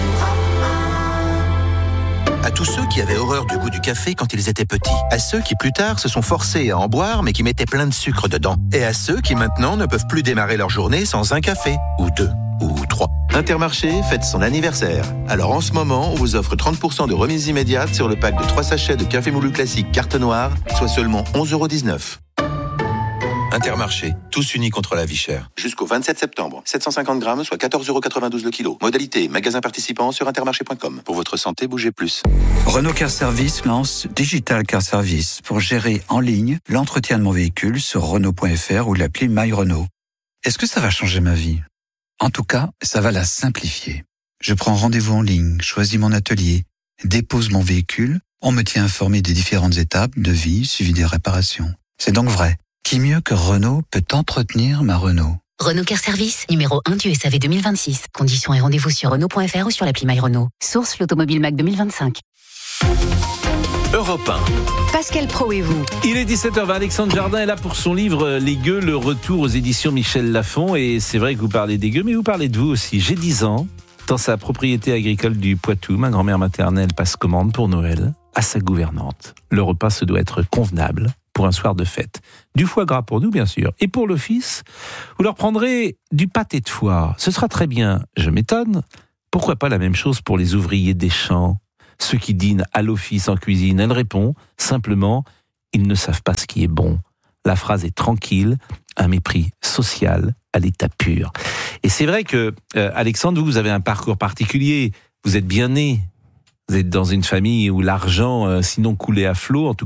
À tous ceux qui avaient horreur du goût du café quand ils étaient petits. À ceux qui plus tard se sont forcés à en boire mais qui mettaient plein de sucre dedans. Et à ceux qui maintenant ne peuvent plus démarrer leur journée sans un café, ou deux, ou trois. Intermarché fête son anniversaire. Alors en ce moment, on vous offre 30% de remise immédiate sur le pack de 3 sachets de café moulu classique carte noire, soit seulement 11,19 €. Intermarché, tous unis contre la vie chère. Jusqu'au 27 septembre, 750 grammes, soit 14,92 € le kilo. Modalité, magasin participant sur intermarché.com. Pour votre santé, bougez plus. Renault Car Service lance Digital Car Service pour gérer en ligne l'entretien de mon véhicule sur Renault.fr ou l'appli My Renault. Est-ce que ça va changer ma vie ? En tout cas, ça va la simplifier. Je prends rendez-vous en ligne, choisis mon atelier, dépose mon véhicule, on me tient informé des différentes étapes, devis, suivi des réparations. C'est donc vrai. Qui mieux que Renault peut entretenir ma Renault ? Renault Car Service, numéro 1 du SAV 2026. Conditions et rendez-vous sur Renault.fr ou sur l'appli My Renault. Source l'Automobile Mac 2025. Europe 1. Pascal Praud et vous. Il est 17h20, Alexandre Jardin est là pour son livre Les Gueux, le retour aux éditions Michel Lafon. Et c'est vrai que vous parlez des gueux, mais vous parlez de vous aussi. J'ai 10 ans, dans sa propriété agricole du Poitou, ma grand-mère maternelle passe commande pour Noël à sa gouvernante. Le repas se doit être convenable pour un soir de fête. Du foie gras pour nous, bien sûr. Et pour l'office, vous leur prendrez du pâté de foie. Ce sera très bien, je m'étonne. Pourquoi pas la même chose pour les ouvriers des champs, ceux qui dînent à l'office en cuisine? Elle répond simplement, ils ne savent pas ce qui est bon. La phrase est tranquille, un mépris social à l'état pur. Et c'est vrai que, Alexandre, vous avez un parcours particulier. Vous êtes bien né. Vous êtes dans une famille où l'argent, sinon coulait à flot, en tout